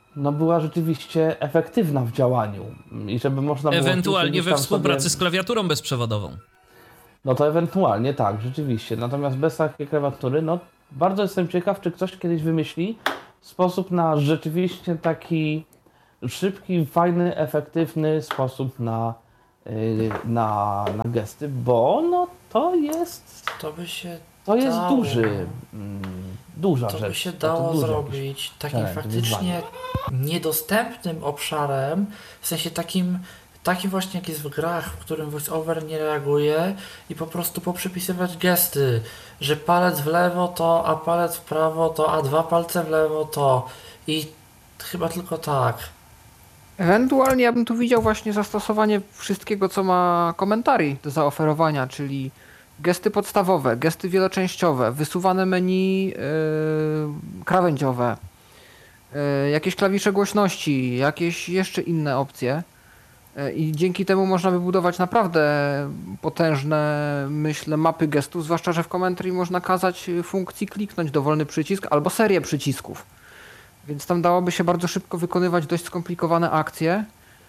[SPEAKER 8] no była rzeczywiście efektywna w działaniu i żeby można było...
[SPEAKER 2] Ewentualnie we współpracy
[SPEAKER 8] sobie...
[SPEAKER 2] z klawiaturą bezprzewodową.
[SPEAKER 8] No to ewentualnie tak, rzeczywiście. Natomiast bez takiej klawiatury, no bardzo jestem ciekaw, czy ktoś kiedyś wymyśli sposób na rzeczywiście taki szybki, fajny, efektywny sposób na, yy, na, na gesty, bo no to jest...
[SPEAKER 4] To by się
[SPEAKER 8] To jest
[SPEAKER 4] dało.
[SPEAKER 8] duży, mm, duża
[SPEAKER 4] To
[SPEAKER 8] rzecz.
[SPEAKER 4] by się dało zrobić takim
[SPEAKER 8] tak,
[SPEAKER 4] faktycznie niedostępnym obszarem, w sensie takim, takim właśnie jak jest w grach, w którym voice-over nie reaguje i po prostu poprzypisywać gesty, że palec w lewo to, a palec w prawo to, a dwa palce w lewo to i chyba tylko tak.
[SPEAKER 7] Ewentualnie ja bym tu widział właśnie zastosowanie wszystkiego, co ma komentarii do zaoferowania, czyli gesty podstawowe, gesty wieloczęściowe, wysuwane menu yy, krawędziowe, yy, jakieś klawisze głośności, jakieś jeszcze inne opcje. Yy, I dzięki temu można by budować naprawdę potężne, myślę, mapy gestów, zwłaszcza, że w komentarii można kazać funkcji kliknąć dowolny przycisk albo serię przycisków. Więc tam dałoby się bardzo szybko wykonywać dość skomplikowane akcje.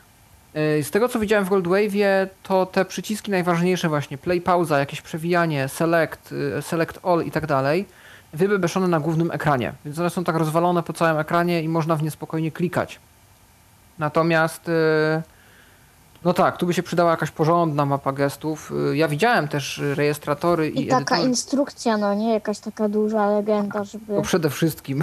[SPEAKER 7] Z tego co widziałem w Goldwave'ie, to te przyciski najważniejsze właśnie, play, pauza, jakieś przewijanie, select, select all i tak dalej, wybebeszone na głównym ekranie. Więc one są tak rozwalone po całym ekranie i można w nie spokojnie klikać. Natomiast no tak, tu by się przydała jakaś porządna mapa gestów. Ja widziałem też rejestratory i,
[SPEAKER 5] I taka
[SPEAKER 7] edytory.
[SPEAKER 5] Instrukcja, no nie? Jakaś taka duża legenda, żeby...
[SPEAKER 7] No przede wszystkim.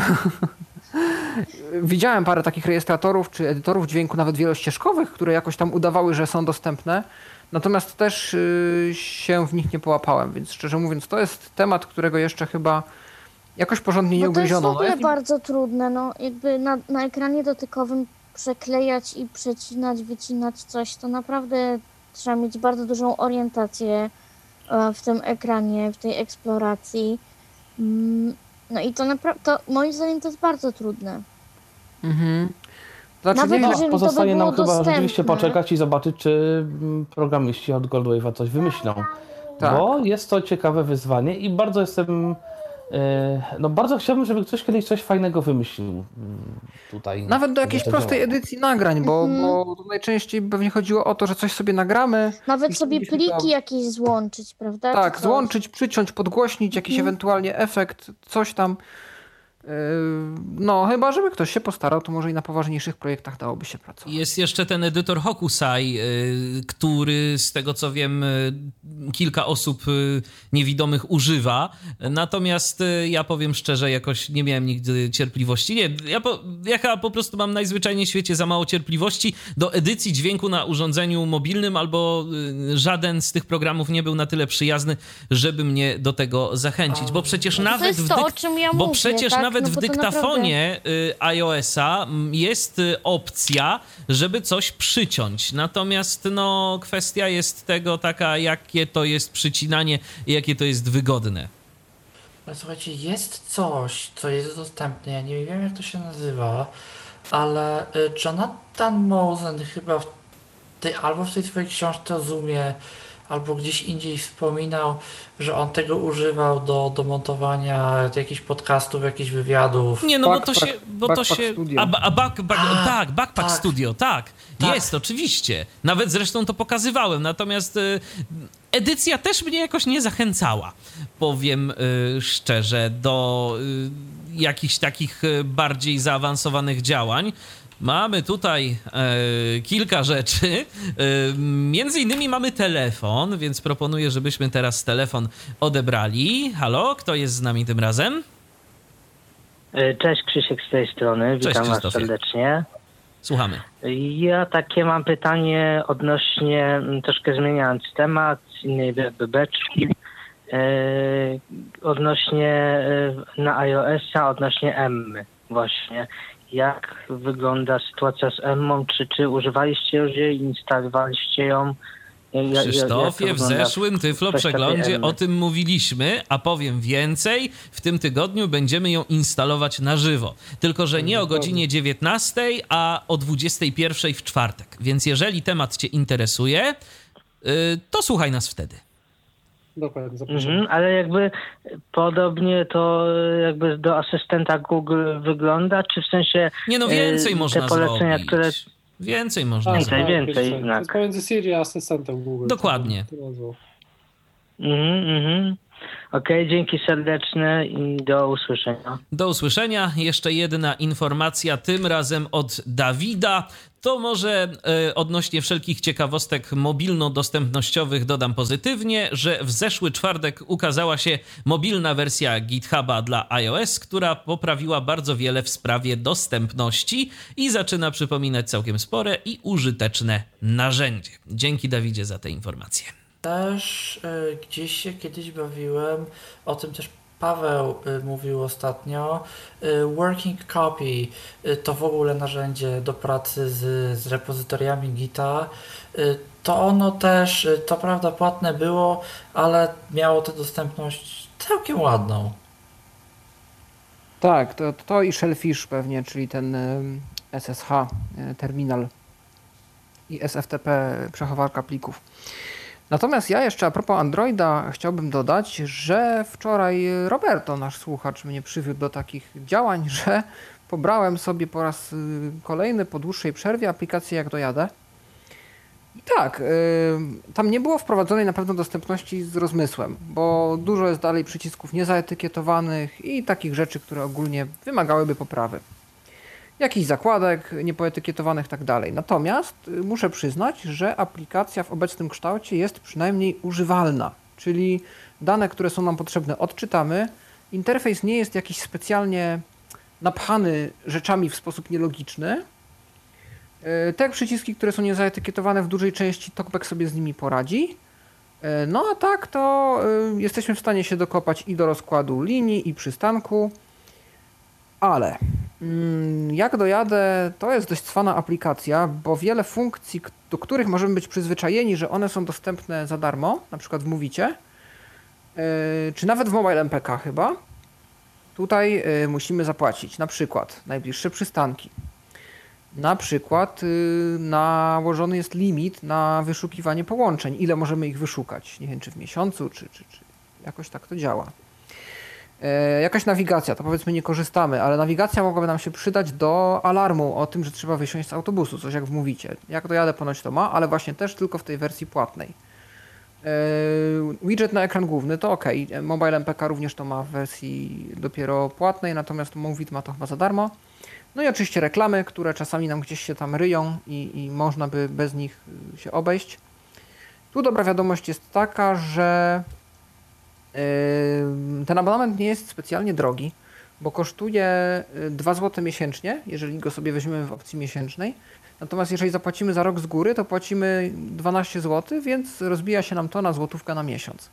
[SPEAKER 7] Widziałem parę takich rejestratorów czy edytorów dźwięku, nawet wielościeżkowych, które jakoś tam udawały, że są dostępne. Natomiast też yy, się w nich nie połapałem, więc szczerze mówiąc to jest temat, którego jeszcze chyba jakoś porządnie nie
[SPEAKER 5] Bo to jest w
[SPEAKER 7] ugryziono.
[SPEAKER 5] ogóle
[SPEAKER 7] No,
[SPEAKER 5] bardzo trudne, no jakby na, na ekranie dotykowym przeklejać i przecinać, wycinać coś, to naprawdę trzeba mieć bardzo dużą orientację e, w tym ekranie, w tej eksploracji. Mm, no i to naprawdę, moim zdaniem to jest bardzo trudne.
[SPEAKER 7] Mhm. Znaczy,
[SPEAKER 5] Nawet
[SPEAKER 7] nie,
[SPEAKER 5] jeżeli
[SPEAKER 8] Pozostaje
[SPEAKER 5] to by było
[SPEAKER 8] nam chyba
[SPEAKER 5] dostępne.
[SPEAKER 8] rzeczywiście poczekać i zobaczyć, czy mm, programiści od Goldwave'a coś wymyślą.
[SPEAKER 7] Tak.
[SPEAKER 8] Bo jest to ciekawe wyzwanie i bardzo jestem... e, No bardzo chciałbym, żeby ktoś kiedyś coś fajnego wymyślił mm, tutaj.
[SPEAKER 7] Nawet do jakiejś
[SPEAKER 8] żeby to
[SPEAKER 7] prostej
[SPEAKER 8] działało.
[SPEAKER 7] edycji nagrań, bo,
[SPEAKER 5] Mhm.
[SPEAKER 7] bo najczęściej pewnie chodziło o to, że coś sobie nagramy.
[SPEAKER 5] Nawet
[SPEAKER 7] i
[SPEAKER 5] sobie
[SPEAKER 7] chcielibyśmy
[SPEAKER 5] pliki
[SPEAKER 7] to-
[SPEAKER 5] jakieś złączyć, prawda?
[SPEAKER 7] Tak,
[SPEAKER 5] Czy coś.
[SPEAKER 7] złączyć, przyciąć, podgłośnić, jakiś
[SPEAKER 5] Mhm.
[SPEAKER 7] ewentualnie efekt, coś tam. Yy, No, chyba żeby ktoś się postarał, to może i na poważniejszych projektach dałoby się pracować.
[SPEAKER 2] Jest jeszcze ten edytor Hokusai, y, który z tego co wiem y, kilka osób y, niewidomych używa. Natomiast y, ja powiem szczerze, jakoś nie miałem nigdy cierpliwości. Nie, ja po, ja chyba po prostu mam najzwyczajniej w świecie za mało cierpliwości do edycji dźwięku na urządzeniu mobilnym, albo y, żaden z tych programów nie był na tyle przyjazny, żeby mnie do tego zachęcić. Bo przecież
[SPEAKER 5] To
[SPEAKER 2] nawet
[SPEAKER 5] jest
[SPEAKER 2] w
[SPEAKER 5] to,
[SPEAKER 2] dyk-
[SPEAKER 5] o czym ja
[SPEAKER 2] Bo
[SPEAKER 5] mówię,
[SPEAKER 2] przecież
[SPEAKER 5] tak?
[SPEAKER 2] nawet
[SPEAKER 5] No
[SPEAKER 2] w
[SPEAKER 5] bo to
[SPEAKER 2] dyktafonie y, iOS-a mm, jest y, opcja, żeby coś przyciąć. Natomiast no, kwestia jest tego taka, jakie to jest przycinanie i jakie to jest wygodne.
[SPEAKER 4] No słuchajcie, jest coś, co jest dostępne, ja nie wiem jak to się nazywa, ale y, Jonathan Mosen chyba w tej, albo w tej swojej książce o Zoomie, albo gdzieś indziej wspominał, że on tego używał do, do montowania jakichś podcastów, jakichś wywiadów.
[SPEAKER 2] Nie, no bo
[SPEAKER 7] Backpack-
[SPEAKER 2] to się... Bo to
[SPEAKER 7] Backpack
[SPEAKER 2] się
[SPEAKER 7] Studio.
[SPEAKER 2] a, a back, back,
[SPEAKER 4] A,
[SPEAKER 2] tak, Backpack
[SPEAKER 4] tak.
[SPEAKER 2] Studio, tak.
[SPEAKER 4] Tak.
[SPEAKER 2] Jest, oczywiście. Nawet zresztą to pokazywałem. Natomiast y, edycja też mnie jakoś nie zachęcała, powiem y, szczerze, do y, jakichś takich y, bardziej zaawansowanych działań. Mamy tutaj e, kilka rzeczy. E, między innymi mamy telefon, więc proponuję, żebyśmy teraz telefon odebrali. Halo, kto jest z nami tym razem?
[SPEAKER 9] Cześć, Krzysiek z tej strony,
[SPEAKER 2] Cześć,
[SPEAKER 9] witam was
[SPEAKER 2] Krzysztofie.
[SPEAKER 9] serdecznie.
[SPEAKER 2] Słuchamy.
[SPEAKER 9] Ja takie mam pytanie odnośnie, m, troszkę zmieniając temat, z innej be- beczki, e, odnośnie e, na iOS-a, odnośnie Emmy właśnie. Jak wygląda sytuacja z Emmą? Czy, czy używaliście już jej, instalowaliście ją? Ja- ja- jak to
[SPEAKER 2] Krzysztofie, w
[SPEAKER 9] wygląda
[SPEAKER 2] zeszłym Tyflo
[SPEAKER 9] kwestia tej
[SPEAKER 2] Przeglądzie
[SPEAKER 9] Emmy?
[SPEAKER 2] o tym mówiliśmy, a powiem więcej, w tym tygodniu będziemy ją instalować na żywo. Tylko że nie o godzinie dziewiętnastej, a o dwudziestej pierwszej w czwartek. Więc jeżeli temat cię interesuje, y, to słuchaj nas wtedy.
[SPEAKER 6] dokładnie, zapraszam.
[SPEAKER 9] Mhm, ale jakby podobnie to jakby do asystenta Google wygląda, czy w sensie
[SPEAKER 2] Nie no, więcej
[SPEAKER 9] e,
[SPEAKER 2] można
[SPEAKER 9] te polecenia,
[SPEAKER 2] zrobić.
[SPEAKER 9] które...
[SPEAKER 2] Więcej można
[SPEAKER 9] Więcej,
[SPEAKER 2] zrobić.
[SPEAKER 9] więcej
[SPEAKER 6] To
[SPEAKER 9] jednak.
[SPEAKER 6] jest pomiędzy Siri a asystentem Google.
[SPEAKER 2] Dokładnie.
[SPEAKER 6] To- to nazwał.
[SPEAKER 9] Mhm, mhm. Okej, dzięki serdeczne i do usłyszenia.
[SPEAKER 2] Do usłyszenia. Jeszcze jedna informacja, tym razem od Dawida. To może e, odnośnie wszelkich ciekawostek mobilno-dostępnościowych dodam pozytywnie, że w zeszły czwartek ukazała się mobilna wersja GitHuba dla iOS, która poprawiła bardzo wiele w sprawie dostępności i zaczyna przypominać całkiem spore i użyteczne narzędzie. Dzięki, Dawidzie, za te informacje.
[SPEAKER 4] Też y, gdzieś się kiedyś bawiłem, o tym też Paweł y, mówił ostatnio. Y, Working Copy y, to w ogóle narzędzie do pracy z, z repozytoriami Gita. Y, to ono też, y, to prawda, płatne było, ale miało tę dostępność całkiem ładną.
[SPEAKER 7] Tak, to, to i Shellfish pewnie, czyli ten y, S S H y, terminal i S F T P przechowarka plików. Natomiast ja jeszcze a propos Androida chciałbym dodać, że wczoraj Roberto, nasz słuchacz, mnie przywiódł do takich działań, że pobrałem sobie po raz kolejny po dłuższej przerwie aplikację Jak dojadę. I tak, yy, tam nie było wprowadzonej na pewno dostępności z rozmysłem, bo dużo jest dalej przycisków niezaetykietowanych i takich rzeczy, które ogólnie wymagałyby poprawy. Jakichś zakładek niepoetykietowanych i tak dalej. Natomiast muszę przyznać, że aplikacja w obecnym kształcie jest przynajmniej używalna, czyli dane, które są nam potrzebne, odczytamy. Interfejs nie jest jakiś specjalnie napchany rzeczami w sposób nielogiczny. Te przyciski, które są niezaetykietowane w dużej części, TalkBack sobie z nimi poradzi. No a tak to jesteśmy w stanie się dokopać i do rozkładu linii, i przystanku. Ale Jak dojadę, to jest dość cwana aplikacja, bo wiele funkcji, do których możemy być przyzwyczajeni, że one są dostępne za darmo, na przykład w Movicie, czy nawet w Mobile M P K chyba, tutaj musimy zapłacić. Na przykład najbliższe przystanki. Na przykład nałożony jest limit na wyszukiwanie połączeń. Ile możemy ich wyszukać? Nie wiem, czy w miesiącu, czy, czy, czy jakoś tak to działa. E, jakaś nawigacja, to powiedzmy nie korzystamy, ale nawigacja mogłaby nam się przydać do alarmu o tym, że trzeba wysiąść z autobusu, coś jak w Movicie. Jak dojadę, ponoć to ma, ale właśnie też tylko w tej wersji płatnej. E, widget na ekran główny to ok, Mobile M P K również to ma w wersji dopiero płatnej, natomiast Movit ma to chyba za darmo. No i oczywiście reklamy, które czasami nam gdzieś się tam ryją i, i można by bez nich się obejść. Tu dobra wiadomość jest taka, że ten abonament nie jest specjalnie drogi, bo kosztuje dwa złote miesięcznie, jeżeli go sobie weźmiemy w opcji miesięcznej. Natomiast jeżeli zapłacimy za rok z góry, to płacimy dwanaście złotych, więc rozbija się nam to na złotówkę na miesiąc.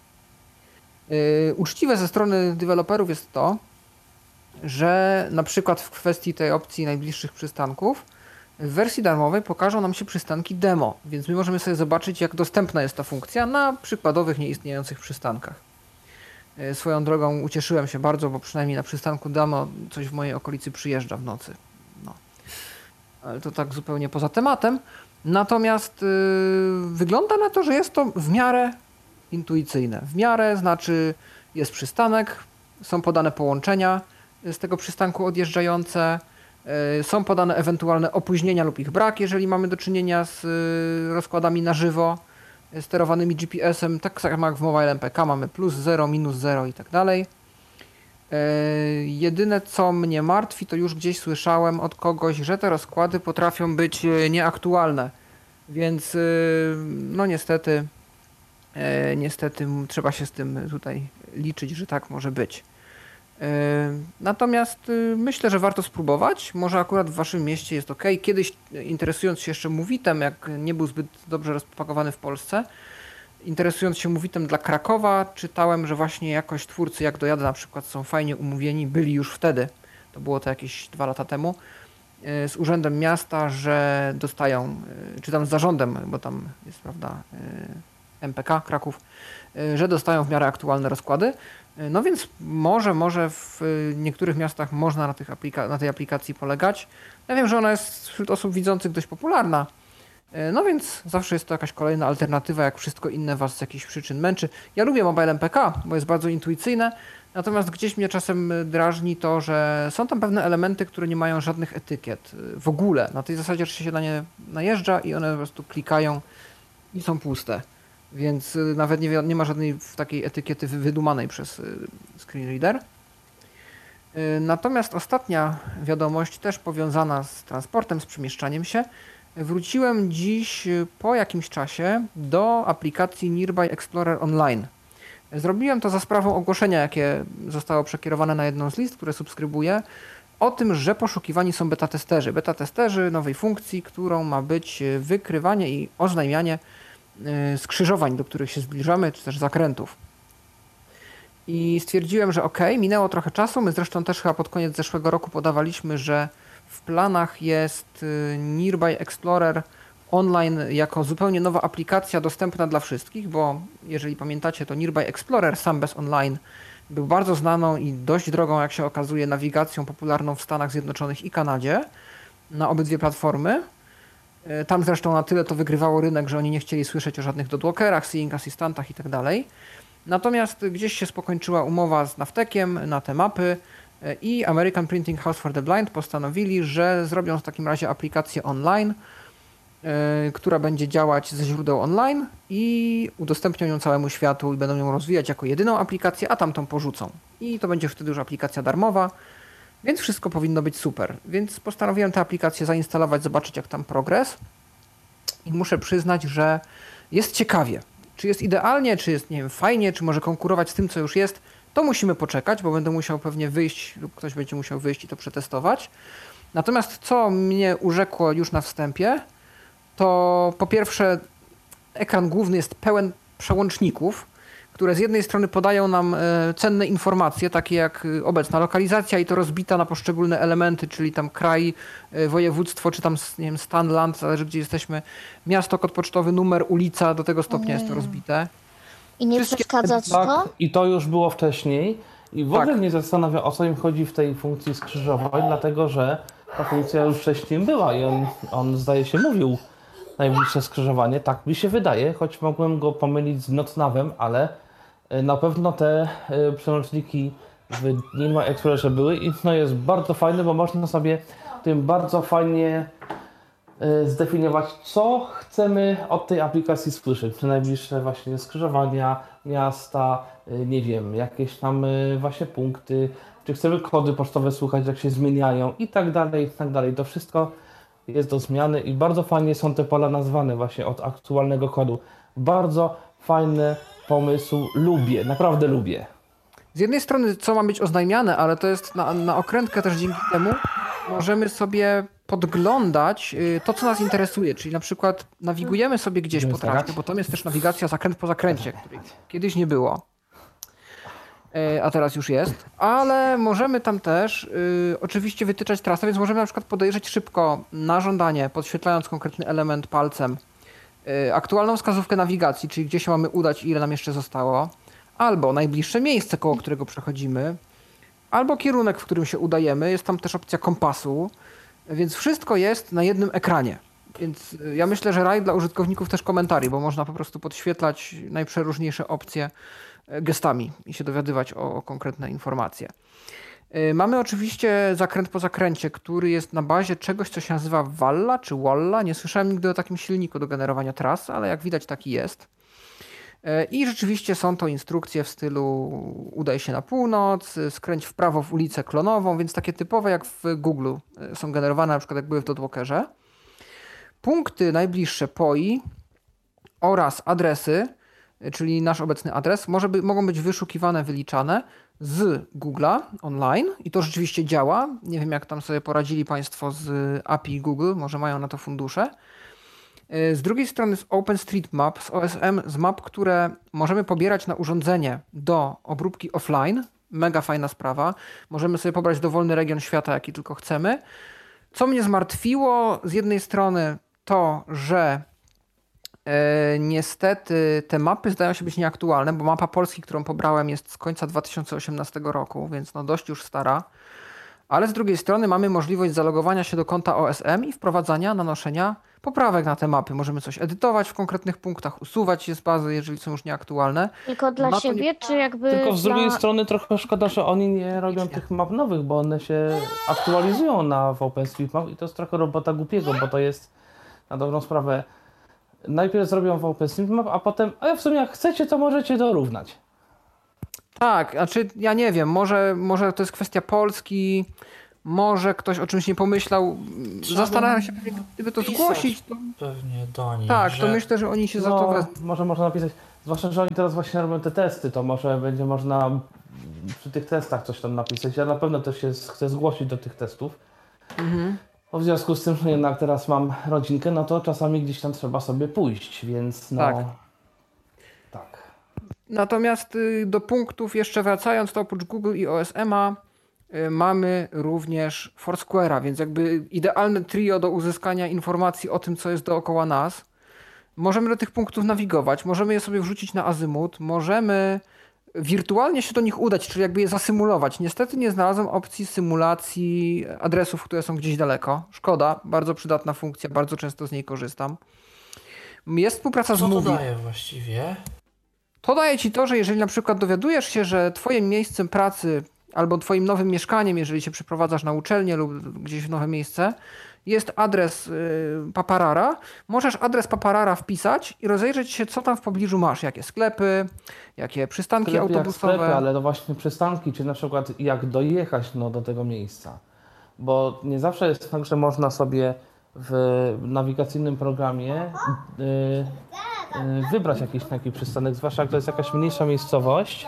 [SPEAKER 7] Uczciwe ze strony deweloperów jest to, że na przykład w kwestii tej opcji najbliższych przystanków w wersji darmowej pokażą nam się przystanki demo, więc my możemy sobie zobaczyć, jak dostępna jest ta funkcja na przykładowych nieistniejących przystankach. Swoją drogą ucieszyłem się bardzo, bo przynajmniej na przystanku demo coś w mojej okolicy przyjeżdża w nocy. No. Ale to tak zupełnie poza tematem. Natomiast yy, wygląda na to, że jest to w miarę intuicyjne. W miarę znaczy jest przystanek, są podane połączenia z tego przystanku odjeżdżające, są podane ewentualne opóźnienia lub ich brak, jeżeli mamy do czynienia z rozkładami na żywo sterowanymi G P S-em, tak samo jak w Mobile M P K mamy plus zero, minus zero i tak dalej. Jedyne co mnie martwi, to już gdzieś słyszałem od kogoś, że te rozkłady potrafią być nieaktualne, więc no niestety niestety trzeba się z tym tutaj liczyć, że tak może być. Natomiast myślę, że warto spróbować. Może akurat w waszym mieście jest ok. Kiedyś interesując się jeszcze Movitem, jak nie był zbyt dobrze rozpakowany w Polsce, interesując się Movitem dla Krakowa, czytałem, że właśnie jakoś twórcy Jak dojadę na przykład są fajnie umówieni, byli już wtedy, to było to jakieś dwa lata temu, z Urzędem Miasta, że dostają, czy tam z zarządem, bo tam jest, prawda, M P K Kraków, że dostają w miarę aktualne rozkłady. No więc może, może w niektórych miastach można na, tych aplika- na tej aplikacji polegać. Ja wiem, że ona jest wśród osób widzących dość popularna, No więc zawsze jest to jakaś kolejna alternatywa, jak wszystko inne was z jakichś przyczyn męczy. Ja lubię Mobile M P K, bo jest bardzo intuicyjne, natomiast gdzieś mnie czasem drażni to, że są tam pewne elementy, które nie mają żadnych etykiet w ogóle. Na tej zasadzie, że się na nie najeżdża i one po prostu klikają i są puste. Więc nawet nie, nie ma żadnej takiej etykiety wydumanej przez screenreader. Natomiast ostatnia wiadomość, też powiązana z transportem, z przemieszczaniem się. Wróciłem dziś po jakimś czasie do aplikacji Nearby Explorer Online. Zrobiłem to za sprawą ogłoszenia, jakie zostało przekierowane na jedną z list, które subskrybuję, o tym, że poszukiwani są beta testerzy. Beta testerzy nowej funkcji, którą ma być wykrywanie i oznajmianie skrzyżowań, do których się zbliżamy, czy też zakrętów. I stwierdziłem, że ok, minęło trochę czasu. My zresztą też chyba pod koniec zeszłego roku podawaliśmy, że w planach jest Nearby Explorer Online jako zupełnie nowa aplikacja dostępna dla wszystkich, bo jeżeli pamiętacie, to Nearby Explorer sam bez online był bardzo znaną i dość drogą, jak się okazuje, nawigacją popularną w Stanach Zjednoczonych i Kanadzie na obydwie platformy. Tam zresztą na tyle to wygrywało rynek, że oni nie chcieli słyszeć o żadnych dotwalkerach, seeing assistantach i tak dalej. Natomiast gdzieś się spokończyła umowa z Navteciem na te mapy i American Printing House for the Blind postanowili, że zrobią w takim razie aplikację online, yy, która będzie działać ze źródeł online i udostępnią ją całemu światu i będą ją rozwijać jako jedyną aplikację, a tamtą porzucą. I to będzie wtedy już aplikacja darmowa, więc wszystko powinno być super. Więc postanowiłem tę aplikację zainstalować, zobaczyć jak tam progres i muszę przyznać, że jest ciekawie. Czy jest idealnie, czy jest, nie wiem, fajnie, czy może konkurować z tym, co już jest, to musimy poczekać, bo będę musiał pewnie wyjść lub ktoś będzie musiał wyjść i to przetestować. Natomiast co mnie urzekło już na wstępie, to po pierwsze ekran główny jest pełen przełączników, które z jednej strony podają nam cenne informacje, takie jak obecna lokalizacja i to rozbita na poszczególne elementy, czyli tam kraj, województwo, czy tam nie wiem, stan, land, zależy gdzie jesteśmy, miasto, kod pocztowy, numer, ulica, do tego stopnia jest to rozbite.
[SPEAKER 5] I nie
[SPEAKER 7] Wszystkie...
[SPEAKER 5] przeszkadza ci
[SPEAKER 8] tak,
[SPEAKER 5] to?
[SPEAKER 8] I to już było wcześniej i w
[SPEAKER 7] tak.
[SPEAKER 8] ogóle mnie zastanawia, o co im chodzi w tej funkcji skrzyżowań, dlatego że ta funkcja już wcześniej była i on, on zdaje się mówił najbliższe skrzyżowanie, tak mi się wydaje, choć mogłem go pomylić z NotNavem, ale na pewno te przełączniki w Nearby Explorerze były i no jest bardzo fajne, bo można sobie tym bardzo fajnie zdefiniować, co chcemy od tej aplikacji słyszeć. Czy najbliższe właśnie skrzyżowania, miasta, nie wiem, jakieś tam właśnie punkty, czy chcemy kody pocztowe słuchać, jak się zmieniają i tak dalej, i tak dalej. To wszystko jest do zmiany i bardzo fajnie są te pola nazwane właśnie od aktualnego kodu. Bardzo fajny pomysł, lubię, naprawdę lubię.
[SPEAKER 7] Z jednej strony co ma być oznajmiane, ale to jest na, na okrętkę też dzięki temu możemy sobie podglądać to, co nas interesuje, czyli na przykład nawigujemy sobie gdzieś po trasie, bo tam jest też nawigacja zakręt po zakręcie, której kiedyś nie było, a teraz już jest, ale możemy tam też y, oczywiście wytyczać trasę, więc możemy na przykład podejrzeć szybko na żądanie, podświetlając konkretny element palcem, y, aktualną wskazówkę nawigacji, czyli gdzie się mamy udać i ile nam jeszcze zostało, albo najbliższe miejsce, koło którego przechodzimy, albo kierunek, w którym się udajemy. Jest tam też opcja kompasu, więc wszystko jest na jednym ekranie. Więc ja myślę, że raj dla użytkowników też komentarzy, bo można po prostu podświetlać najprzeróżniejsze opcje gestami i się dowiadywać o, o konkretne informacje. Mamy oczywiście zakręt po zakręcie, który jest na bazie czegoś, co się nazywa Walla czy Walla. Nie słyszałem nigdy o takim silniku do generowania tras, ale jak widać taki jest. I rzeczywiście są to instrukcje w stylu udaj się na północ, skręć w prawo w ulicę Klonową, więc takie typowe jak w Google są generowane, na przykład jak były w Dotwalkerze. Punkty najbliższe P O I oraz adresy, czyli nasz obecny adres, może by, mogą być wyszukiwane, wyliczane z Google'a online i to rzeczywiście działa. Nie wiem jak tam sobie poradzili Państwo z A P I Google, może mają na to fundusze. Z drugiej strony z OpenStreetMap, z O S M, z map, które możemy pobierać na urządzenie do obróbki offline. Mega fajna sprawa. Możemy sobie pobrać dowolny region świata, jaki tylko chcemy. Co mnie zmartwiło, z jednej strony to, że e, niestety te mapy zdają się być nieaktualne, bo mapa Polski, którą pobrałem, jest z końca dwa tysiące osiemnastego roku, więc no dość już stara. ale z drugiej strony mamy możliwość zalogowania się do konta O S M i wprowadzania, nanoszenia poprawek na te mapy. Możemy coś edytować w konkretnych punktach, usuwać je z bazy, jeżeli są już nieaktualne.
[SPEAKER 5] Tylko dla
[SPEAKER 7] No
[SPEAKER 5] siebie,
[SPEAKER 7] nie...
[SPEAKER 5] czy jakby
[SPEAKER 8] Tylko z
[SPEAKER 5] dla...
[SPEAKER 8] drugiej strony trochę szkoda, że oni nie robią tych map nowych, bo one się aktualizują na w OpenStreetMap i to jest trochę robota głupiego, bo to jest na dobrą sprawę. Najpierw zrobią w OpenStreetMap, a potem, a w sumie jak chcecie, to możecie dorównać.
[SPEAKER 7] Tak, znaczy ja nie wiem, może, może to jest kwestia Polski, może ktoś o czymś nie pomyślał.
[SPEAKER 4] Trzeba
[SPEAKER 7] Zastanawiam się, gdyby to
[SPEAKER 4] pisać
[SPEAKER 7] zgłosić. To...
[SPEAKER 4] Pewnie do nich,
[SPEAKER 7] Tak,
[SPEAKER 4] że...
[SPEAKER 7] to myślę, że oni się za to
[SPEAKER 8] No,
[SPEAKER 7] wezmą.
[SPEAKER 8] może można napisać, zwłaszcza, że oni teraz właśnie robią te testy, to może będzie można przy tych testach coś tam napisać. Ja na pewno też się chcę zgłosić do tych testów.
[SPEAKER 7] Mhm.
[SPEAKER 8] Bo w związku z tym, że jednak teraz mam rodzinkę, no to czasami gdzieś tam trzeba sobie pójść, więc no...
[SPEAKER 7] Tak.
[SPEAKER 8] Tak.
[SPEAKER 7] Natomiast y, do punktów jeszcze wracając, to oprócz Google i O S M a y, mamy również Foursquare'a, więc jakby idealne trio do uzyskania informacji o tym, co jest dookoła nas. Możemy do tych punktów nawigować, możemy je sobie wrzucić na azymut, możemy wirtualnie się do nich udać, czyli jakby je zasymulować. Niestety nie znalazłem opcji symulacji adresów, które są gdzieś daleko. Szkoda, bardzo przydatna funkcja, bardzo często z niej korzystam. Jest współpraca z
[SPEAKER 4] Co to
[SPEAKER 7] Movie.
[SPEAKER 4] daje właściwie?
[SPEAKER 7] To daje ci to, że jeżeli na przykład dowiadujesz się, że twoim miejscem pracy albo twoim nowym mieszkaniem, jeżeli się przeprowadzasz na uczelnię lub gdzieś w nowe miejsce, jest adres y, Paparara, możesz adres Paparara wpisać i rozejrzeć się, co tam w pobliżu masz, jakie sklepy, jakie przystanki
[SPEAKER 8] Sklepy
[SPEAKER 7] autobusowe.
[SPEAKER 8] jak sklepy, ale to właśnie przystanki, czy na przykład jak dojechać no, do tego miejsca. Bo nie zawsze jest tak, że można sobie w nawigacyjnym programie y, y, wybrać jakiś taki przystanek, zwłaszcza jak to jest jakaś mniejsza miejscowość,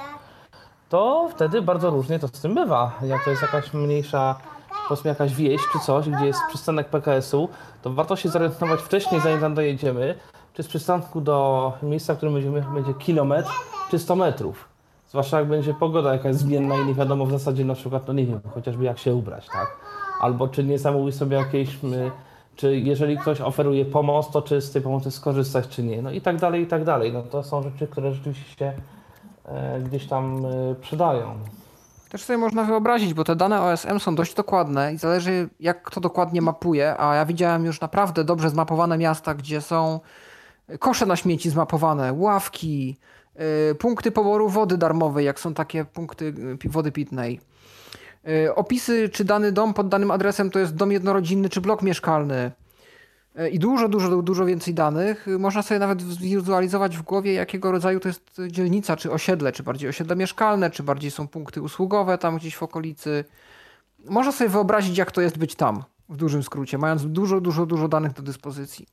[SPEAKER 8] to wtedy bardzo różnie to z tym bywa. Jak to jest jakaś mniejsza, powiedzmy jakaś wieś czy coś, gdzie jest przystanek P K S u, to warto się zorientować wcześniej, zanim tam dojedziemy, czy z przystanku do miejsca, w którym będziemy, będzie kilometr, czy sto metrów. Zwłaszcza jak będzie pogoda jakaś zmienna i nie wiadomo w zasadzie na przykład, no nie wiem, chociażby jak się ubrać, tak? Albo czy nie zamówić sobie jakieś, czy jeżeli ktoś oferuje pomoc, to czy z tej pomocy skorzystać, czy nie, no i tak dalej, i tak dalej. No to są rzeczy, które rzeczywiście się e, gdzieś tam e, przydają.
[SPEAKER 7] Też sobie można wyobrazić, bo te dane O S M są dość dokładne i zależy jak kto dokładnie mapuje, a ja widziałem już naprawdę dobrze zmapowane miasta, gdzie są kosze na śmieci zmapowane, ławki, yy, punkty poboru wody darmowej, jak są takie punkty wody pitnej. Yy, opisy, czy dany dom pod danym adresem to jest dom jednorodzinny, czy blok mieszkalny. Yy, I dużo, dużo, dużo więcej danych. Yy, można sobie nawet zwizualizować w głowie, jakiego rodzaju to jest dzielnica, czy osiedle, czy bardziej osiedle mieszkalne, czy bardziej są punkty usługowe tam gdzieś w okolicy. Można sobie wyobrazić, jak to jest być tam, w dużym skrócie, mając dużo, dużo, dużo danych do dyspozycji.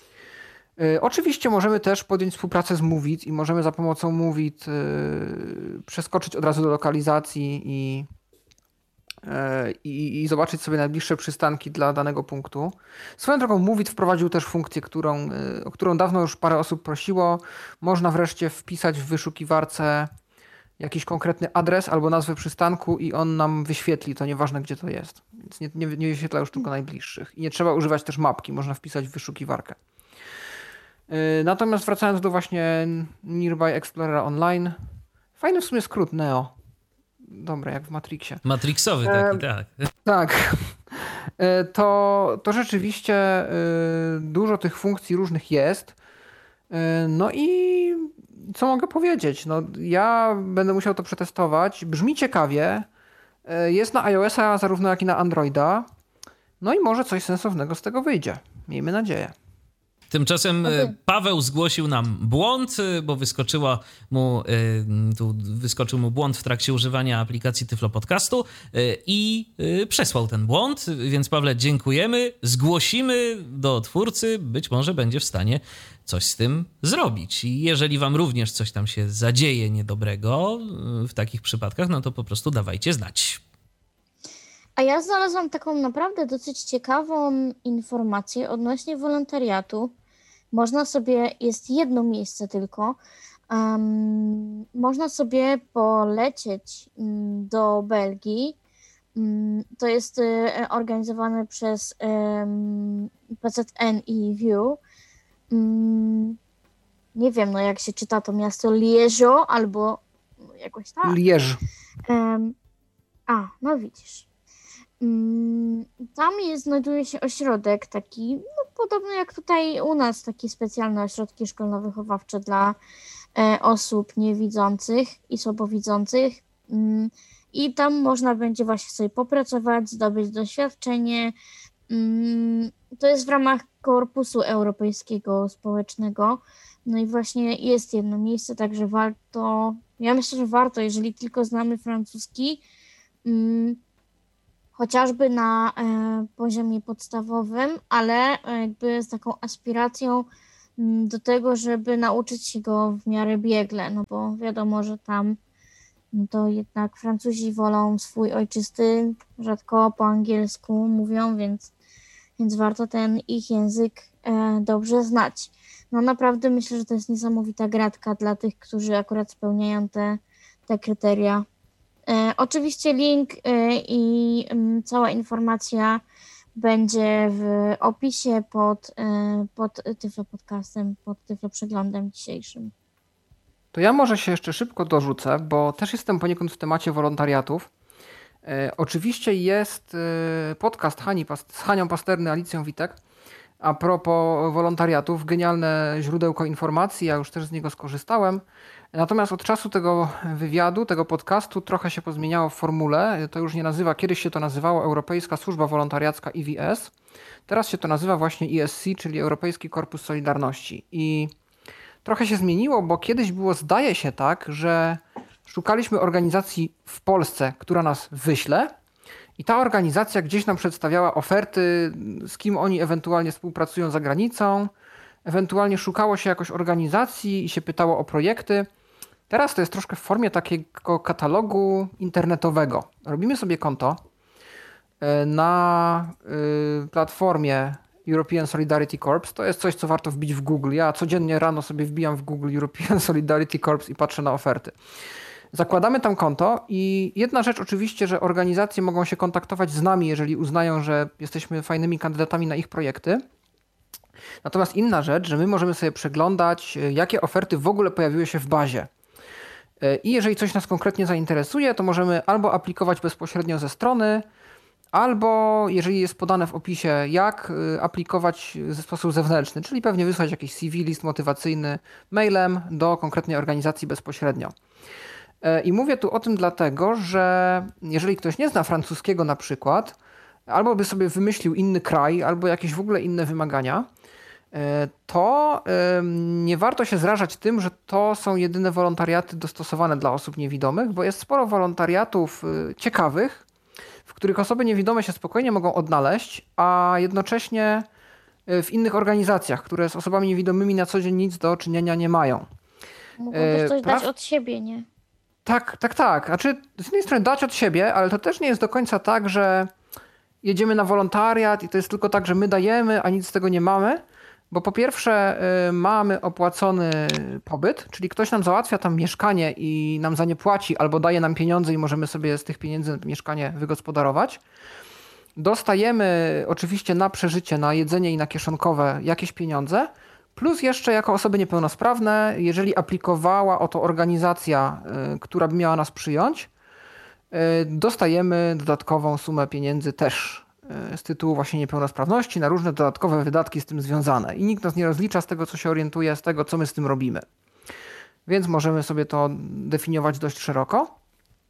[SPEAKER 7] Yy, oczywiście możemy też podjąć współpracę z Movit i możemy za pomocą Movit yy, przeskoczyć od razu do lokalizacji i I, i zobaczyć sobie najbliższe przystanki dla danego punktu. Swoją drogą Movit wprowadził też funkcję, którą, o którą dawno już parę osób prosiło. Można wreszcie wpisać w wyszukiwarce jakiś konkretny adres albo nazwę przystanku i on nam wyświetli to, nieważne gdzie to jest. Więc nie, nie, nie wyświetla już tylko najbliższych. I nie trzeba używać też mapki, można wpisać w wyszukiwarkę. Natomiast wracając do właśnie Nearby Explorera Online, fajny w sumie skrót Neo. Dobra, jak w Matrixie.
[SPEAKER 2] Matrixowy taki, e, tak.
[SPEAKER 7] Tak. To, to rzeczywiście dużo tych funkcji różnych jest. No i co mogę powiedzieć? No, ja będę musiał to przetestować. Brzmi ciekawie. Jest na iOS-a zarówno jak i na Androida. No i może coś sensownego z tego wyjdzie. Miejmy nadzieję.
[SPEAKER 2] Tymczasem okay. Paweł zgłosił nam błąd, bo wyskoczyła mu, tu wyskoczył mu błąd w trakcie używania aplikacji Tyflo Podcastu i przesłał ten błąd, więc Pawle dziękujemy, zgłosimy do twórcy, być może będzie w stanie coś z tym zrobić. I jeżeli wam również coś tam się zadzieje niedobrego w takich przypadkach, no to po prostu dawajcie znać.
[SPEAKER 5] A ja znalazłam taką naprawdę dosyć ciekawą informację odnośnie wolontariatu. Można sobie, jest jedno miejsce tylko, um, można sobie polecieć um, do Belgii. Um, to jest um, organizowane przez um, P Z N i View. Um, nie wiem, no jak się czyta to miasto, Liège albo jakoś tak.
[SPEAKER 7] Liège.
[SPEAKER 5] Um, a, no widzisz. Tam jest, znajduje się ośrodek taki, no, podobny jak tutaj u nas, takie specjalne ośrodki szkolno-wychowawcze dla e, osób niewidzących i słabowidzących. Mm, I tam można będzie właśnie sobie popracować, zdobyć doświadczenie. Mm, to jest w ramach Korpusu Europejskiego Społecznego. No i właśnie jest jedno miejsce, także warto, ja myślę, że warto, jeżeli tylko znamy francuski, mm, chociażby na e, poziomie podstawowym, ale e, jakby z taką aspiracją m, do tego, żeby nauczyć się go w miarę biegle, no bo wiadomo, że tam no to jednak Francuzi wolą swój ojczysty, rzadko po angielsku mówią, więc, więc warto ten ich język e, dobrze znać. No naprawdę myślę, że to jest niesamowita gratka dla tych, którzy akurat spełniają te, te kryteria. E, oczywiście link e, i m, cała informacja będzie w opisie pod, e, pod Tyflo Podcastem, pod Tyflo Przeglądem dzisiejszym.
[SPEAKER 7] To ja może się jeszcze szybko dorzucę, bo też jestem poniekąd w temacie wolontariatów. E, oczywiście jest e, podcast Hani, z Hanią Pasterny, Alicją Witek. A propos wolontariatów, genialne źródełko informacji, ja już też z niego skorzystałem. Natomiast od czasu tego wywiadu, tego podcastu trochę się pozmieniało w formule. To już nie nazywa, kiedyś się to nazywało Europejska Służba Wolontariacka E V S. Teraz się to nazywa właśnie E S C, czyli Europejski Korpus Solidarności. I trochę się zmieniło, bo kiedyś było, zdaje się tak, że szukaliśmy organizacji w Polsce, która nas wyśle. I ta organizacja gdzieś nam przedstawiała oferty, z kim oni ewentualnie współpracują za granicą. Ewentualnie szukało się jakoś organizacji i się pytało o projekty. Teraz to jest troszkę w formie takiego katalogu internetowego. Robimy sobie konto na platformie European Solidarity Corps. To jest coś, co warto wbić w Google. Ja codziennie rano sobie wbijam w Google European Solidarity Corps i patrzę na oferty. Zakładamy tam konto i jedna rzecz oczywiście, że organizacje mogą się kontaktować z nami, jeżeli uznają, że jesteśmy fajnymi kandydatami na ich projekty. Natomiast inna rzecz, że my możemy sobie przeglądać, jakie oferty w ogóle pojawiły się w bazie. I jeżeli coś nas konkretnie zainteresuje, to możemy albo aplikować bezpośrednio ze strony, albo jeżeli jest podane w opisie, jak aplikować ze sposób zewnętrzny, czyli pewnie wysłać jakiś C V, list motywacyjny mailem do konkretnej organizacji bezpośrednio. I mówię tu o tym dlatego, że jeżeli ktoś nie zna francuskiego na przykład, albo by sobie wymyślił inny kraj, albo jakieś w ogóle inne wymagania, to nie warto się zrażać tym, że to są jedyne wolontariaty dostosowane dla osób niewidomych, bo jest sporo wolontariatów ciekawych, w których osoby niewidome się spokojnie mogą odnaleźć, a jednocześnie w innych organizacjach, które z osobami niewidomymi na co dzień nic do czynienia nie mają.
[SPEAKER 5] Mogą też coś dać od siebie, nie? Tak,
[SPEAKER 7] tak, tak. Znaczy, z jednej strony dać od siebie, ale to też nie jest do końca tak, że jedziemy na wolontariat i to jest tylko tak, że my dajemy, a nic z tego nie mamy. Bo po pierwsze y, mamy opłacony pobyt, czyli ktoś nam załatwia tam mieszkanie i nam za nie płaci, albo daje nam pieniądze i możemy sobie z tych pieniędzy mieszkanie wygospodarować. Dostajemy oczywiście na przeżycie, na jedzenie i na kieszonkowe jakieś pieniądze, plus jeszcze jako osoby niepełnosprawne, jeżeli aplikowała o to organizacja, y, która by miała nas przyjąć, y, dostajemy dodatkową sumę pieniędzy też z tytułu właśnie niepełnosprawności na różne dodatkowe wydatki z tym związane. I nikt nas nie rozlicza z tego, co się orientuje, z tego, co my z tym robimy. Więc możemy sobie to definiować dość szeroko.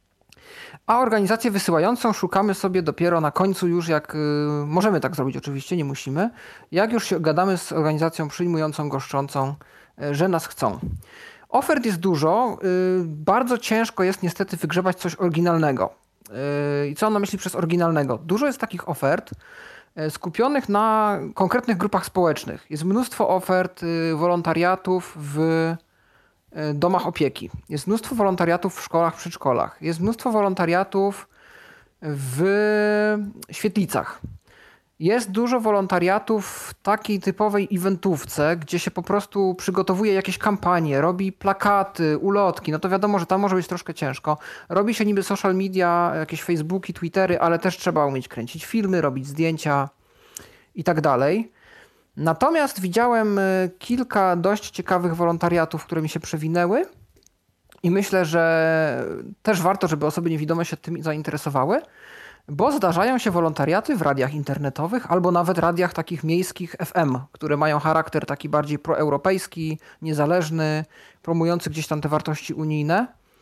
[SPEAKER 7] A organizację wysyłającą szukamy sobie dopiero na końcu już, jak możemy tak zrobić oczywiście, nie musimy, jak już się gadamy z organizacją przyjmującą, goszczącą, że nas chcą. Ofert jest dużo, bardzo ciężko jest niestety wygrzebać coś oryginalnego. I co on na myśli przez oryginalnego? Dużo jest takich ofert skupionych na konkretnych grupach społecznych. Jest mnóstwo ofert wolontariatów w domach opieki. Jest mnóstwo wolontariatów w szkołach, przedszkolach. Jest mnóstwo wolontariatów w świetlicach. Jest dużo wolontariatów w takiej typowej eventówce, gdzie się po prostu przygotowuje jakieś kampanie, robi plakaty, ulotki. No to wiadomo, że tam może być troszkę ciężko. Robi się niby social media, jakieś Facebooki, Twittery, ale też trzeba umieć kręcić filmy, robić zdjęcia i tak dalej. Natomiast widziałem kilka dość ciekawych wolontariatów, które mi się przewinęły i myślę, że też warto, żeby osoby niewidome się tym zainteresowały. bo zdarzają się wolontariaty w radiach internetowych albo nawet radiach takich miejskich F M, które mają charakter taki bardziej proeuropejski, niezależny, promujący gdzieś tam te wartości unijne.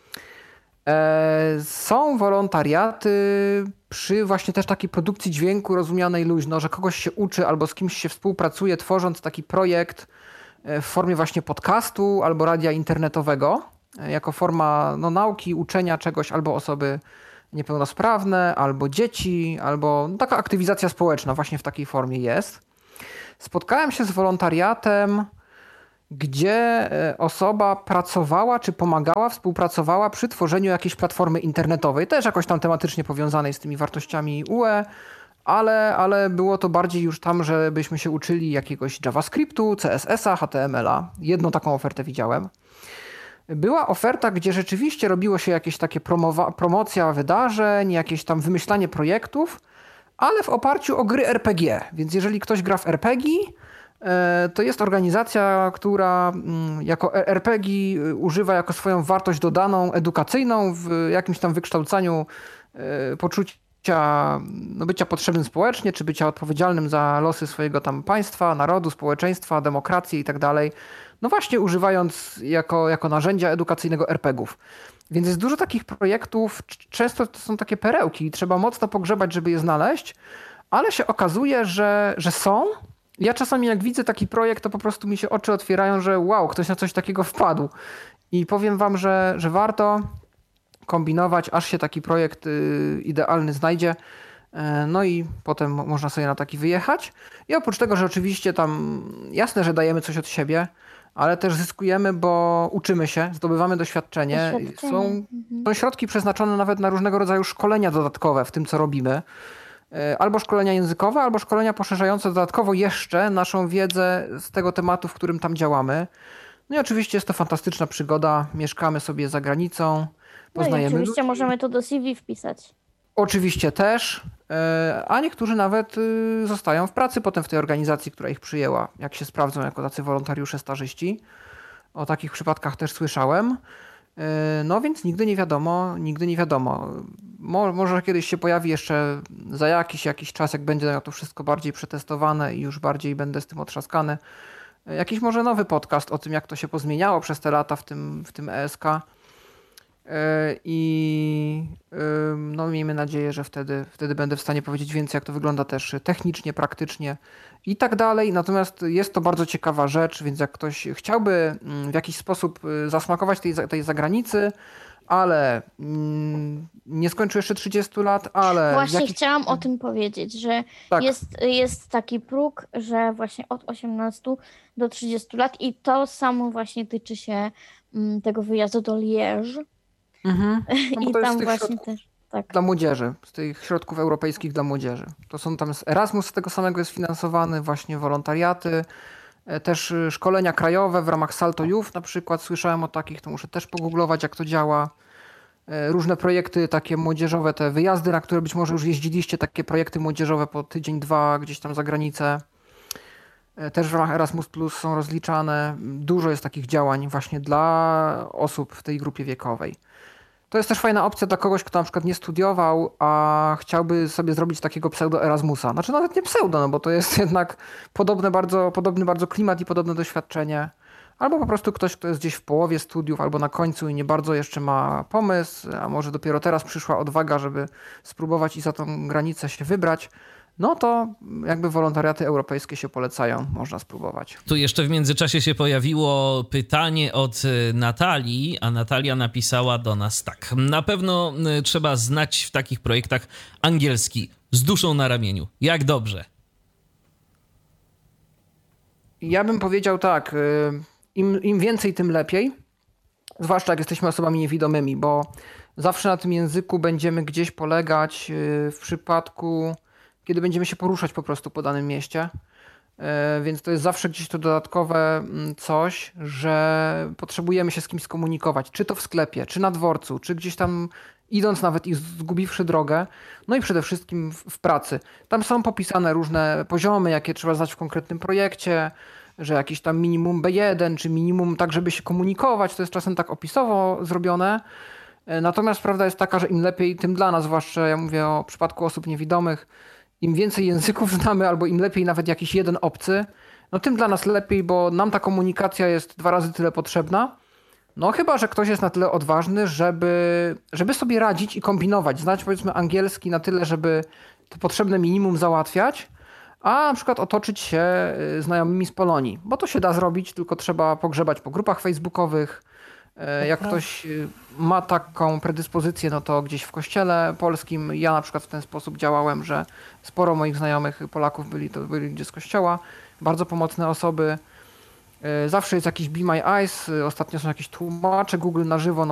[SPEAKER 7] Są wolontariaty przy właśnie też takiej produkcji dźwięku rozumianej luźno, że kogoś się uczy albo z kimś się współpracuje, tworząc taki projekt w formie właśnie podcastu albo radia internetowego, jako forma no, nauki, uczenia czegoś albo osoby niepełnosprawne, albo dzieci, albo no, taka aktywizacja społeczna właśnie w takiej formie jest. Spotkałem się z wolontariatem, gdzie osoba pracowała czy pomagała, współpracowała przy tworzeniu jakiejś platformy internetowej, też jakoś tam tematycznie powiązanej z tymi wartościami U E, ale, ale było to bardziej już tam, żebyśmy się uczyli jakiegoś JavaScriptu, C S S a, H T M L a. Jedną taką ofertę widziałem. Była oferta, gdzie rzeczywiście robiło się jakieś takie promowa- promocja wydarzeń, jakieś tam wymyślanie projektów, ale w oparciu o gry R P G. Więc jeżeli ktoś gra w R P G, to jest organizacja, która jako R P G używa jako swoją wartość dodaną, edukacyjną w jakimś tam wykształcaniu poczucia no, bycia potrzebnym społecznie, czy bycia odpowiedzialnym za losy swojego tam państwa, narodu, społeczeństwa, demokracji i tak dalej. No właśnie używając jako, jako narzędzia edukacyjnego er pe gów. Więc jest dużo takich projektów, często to są takie perełki, trzeba mocno pogrzebać, żeby je znaleźć, ale się okazuje, że, że są. Ja czasami jak widzę taki projekt, to po prostu mi się oczy otwierają, że wow, ktoś na coś takiego wpadł. I powiem wam, że, że warto kombinować, aż się taki projekt y, idealny znajdzie. No i potem można sobie na taki wyjechać. I oprócz tego, że oczywiście tam jasne, że dajemy coś od siebie, ale też zyskujemy, bo uczymy się, zdobywamy doświadczenie.
[SPEAKER 5] doświadczenie.
[SPEAKER 7] Są,
[SPEAKER 5] Mhm.
[SPEAKER 7] są środki przeznaczone nawet na różnego rodzaju szkolenia dodatkowe w tym, co robimy. Albo szkolenia językowe, albo szkolenia poszerzające dodatkowo jeszcze naszą wiedzę z tego tematu, w którym tam działamy. No i oczywiście jest to fantastyczna przygoda. Mieszkamy sobie za granicą, poznajemy
[SPEAKER 5] No i oczywiście
[SPEAKER 7] ludzi.
[SPEAKER 5] możemy to do C V wpisać.
[SPEAKER 7] Oczywiście też, a niektórzy nawet zostają w pracy potem w tej organizacji, która ich przyjęła, jak się sprawdzą jako tacy wolontariusze, stażyści. O takich przypadkach też słyszałem. No więc nigdy nie wiadomo, nigdy nie wiadomo. Mo, może kiedyś się pojawi jeszcze za jakiś, jakiś czas, jak będzie to wszystko bardziej przetestowane i już bardziej będę z tym otrzaskany. Jakiś może nowy podcast o tym, jak to się pozmieniało przez te lata w tym, w tym E S K. I no, miejmy nadzieję, że wtedy, wtedy będę w stanie powiedzieć więcej, jak to wygląda też technicznie, praktycznie i tak dalej. Natomiast jest to bardzo ciekawa rzecz, więc jak ktoś chciałby w jakiś sposób zasmakować tej, tej zagranicy, ale nie skończył jeszcze trzydziestu lat, ale...
[SPEAKER 5] Właśnie
[SPEAKER 7] jakiś...
[SPEAKER 5] chciałam o tym powiedzieć, że
[SPEAKER 7] tak.
[SPEAKER 5] jest, jest taki próg, że właśnie od osiemnastu do trzydziestu lat i to samo właśnie tyczy się tego wyjazdu do Liège.
[SPEAKER 7] Mhm. No
[SPEAKER 5] I
[SPEAKER 7] to jest
[SPEAKER 5] tam
[SPEAKER 7] z tych
[SPEAKER 5] właśnie
[SPEAKER 7] środków
[SPEAKER 5] też. Tak.
[SPEAKER 7] dla młodzieży, z tych środków europejskich dla młodzieży. To są tam Erasmus z tego samego jest finansowany, właśnie wolontariaty, też szkolenia krajowe w ramach Salto Youth na przykład. Słyszałem o takich, to muszę też pogooglować, jak to działa. Różne projekty takie młodzieżowe, te wyjazdy, na które być może już jeździliście, takie projekty młodzieżowe po tydzień, dwa gdzieś tam za granicę. Też w ramach Erasmus Plus są rozliczane. Dużo jest takich działań właśnie dla osób w tej grupie wiekowej. To jest też fajna opcja dla kogoś, kto na przykład nie studiował, a chciałby sobie zrobić takiego pseudo Erasmusa. Znaczy nawet nie pseudo, no bo to jest jednak podobne bardzo, podobny bardzo klimat i podobne doświadczenie. Albo po prostu ktoś, kto jest gdzieś w połowie studiów albo na końcu i nie bardzo jeszcze ma pomysł, a może dopiero teraz przyszła odwaga, żeby spróbować i za tą granicę się wybrać. No to jakby wolontariaty europejskie się polecają, można spróbować.
[SPEAKER 2] Tu jeszcze w międzyczasie się pojawiło pytanie od Natalii, a Natalia napisała do nas tak. Na pewno trzeba znać w takich projektach angielski z duszą na ramieniu. Jak dobrze?
[SPEAKER 7] Ja bym powiedział tak, im, im więcej, tym lepiej. Zwłaszcza jak jesteśmy osobami niewidomymi, bo zawsze na tym języku będziemy gdzieś polegać w przypadku... kiedy będziemy się poruszać po prostu po danym mieście. Więc to jest zawsze gdzieś to dodatkowe coś, że potrzebujemy się z kimś skomunikować. Czy to w sklepie, czy na dworcu, czy gdzieś tam idąc nawet i zgubiwszy drogę. No i przede wszystkim w, w pracy. Tam są popisane różne poziomy, jakie trzeba znać w konkretnym projekcie, że jakiś tam minimum B jeden, czy minimum tak, żeby się komunikować. To jest czasem tak opisowo zrobione. Natomiast prawda jest taka, że im lepiej, tym dla nas, zwłaszcza ja mówię o przypadku osób niewidomych, im więcej języków znamy, albo im lepiej nawet jakiś jeden obcy, no tym dla nas lepiej, bo nam ta komunikacja jest dwa razy tyle potrzebna. No chyba, że ktoś jest na tyle odważny, żeby, żeby sobie radzić i kombinować, znać powiedzmy angielski na tyle, żeby to potrzebne minimum załatwiać, a na przykład otoczyć się znajomymi z Polonii, bo to się da zrobić, tylko trzeba pogrzebać po grupach facebookowych. Jak ktoś ma taką predyspozycję, no to gdzieś w kościele polskim, ja na przykład w ten sposób działałem, że sporo moich znajomych Polaków byli, to byli ludzie z kościoła, bardzo pomocne osoby. Zawsze jest jakiś Be My Eyes, ostatnio są jakieś tłumacze Google na żywo, no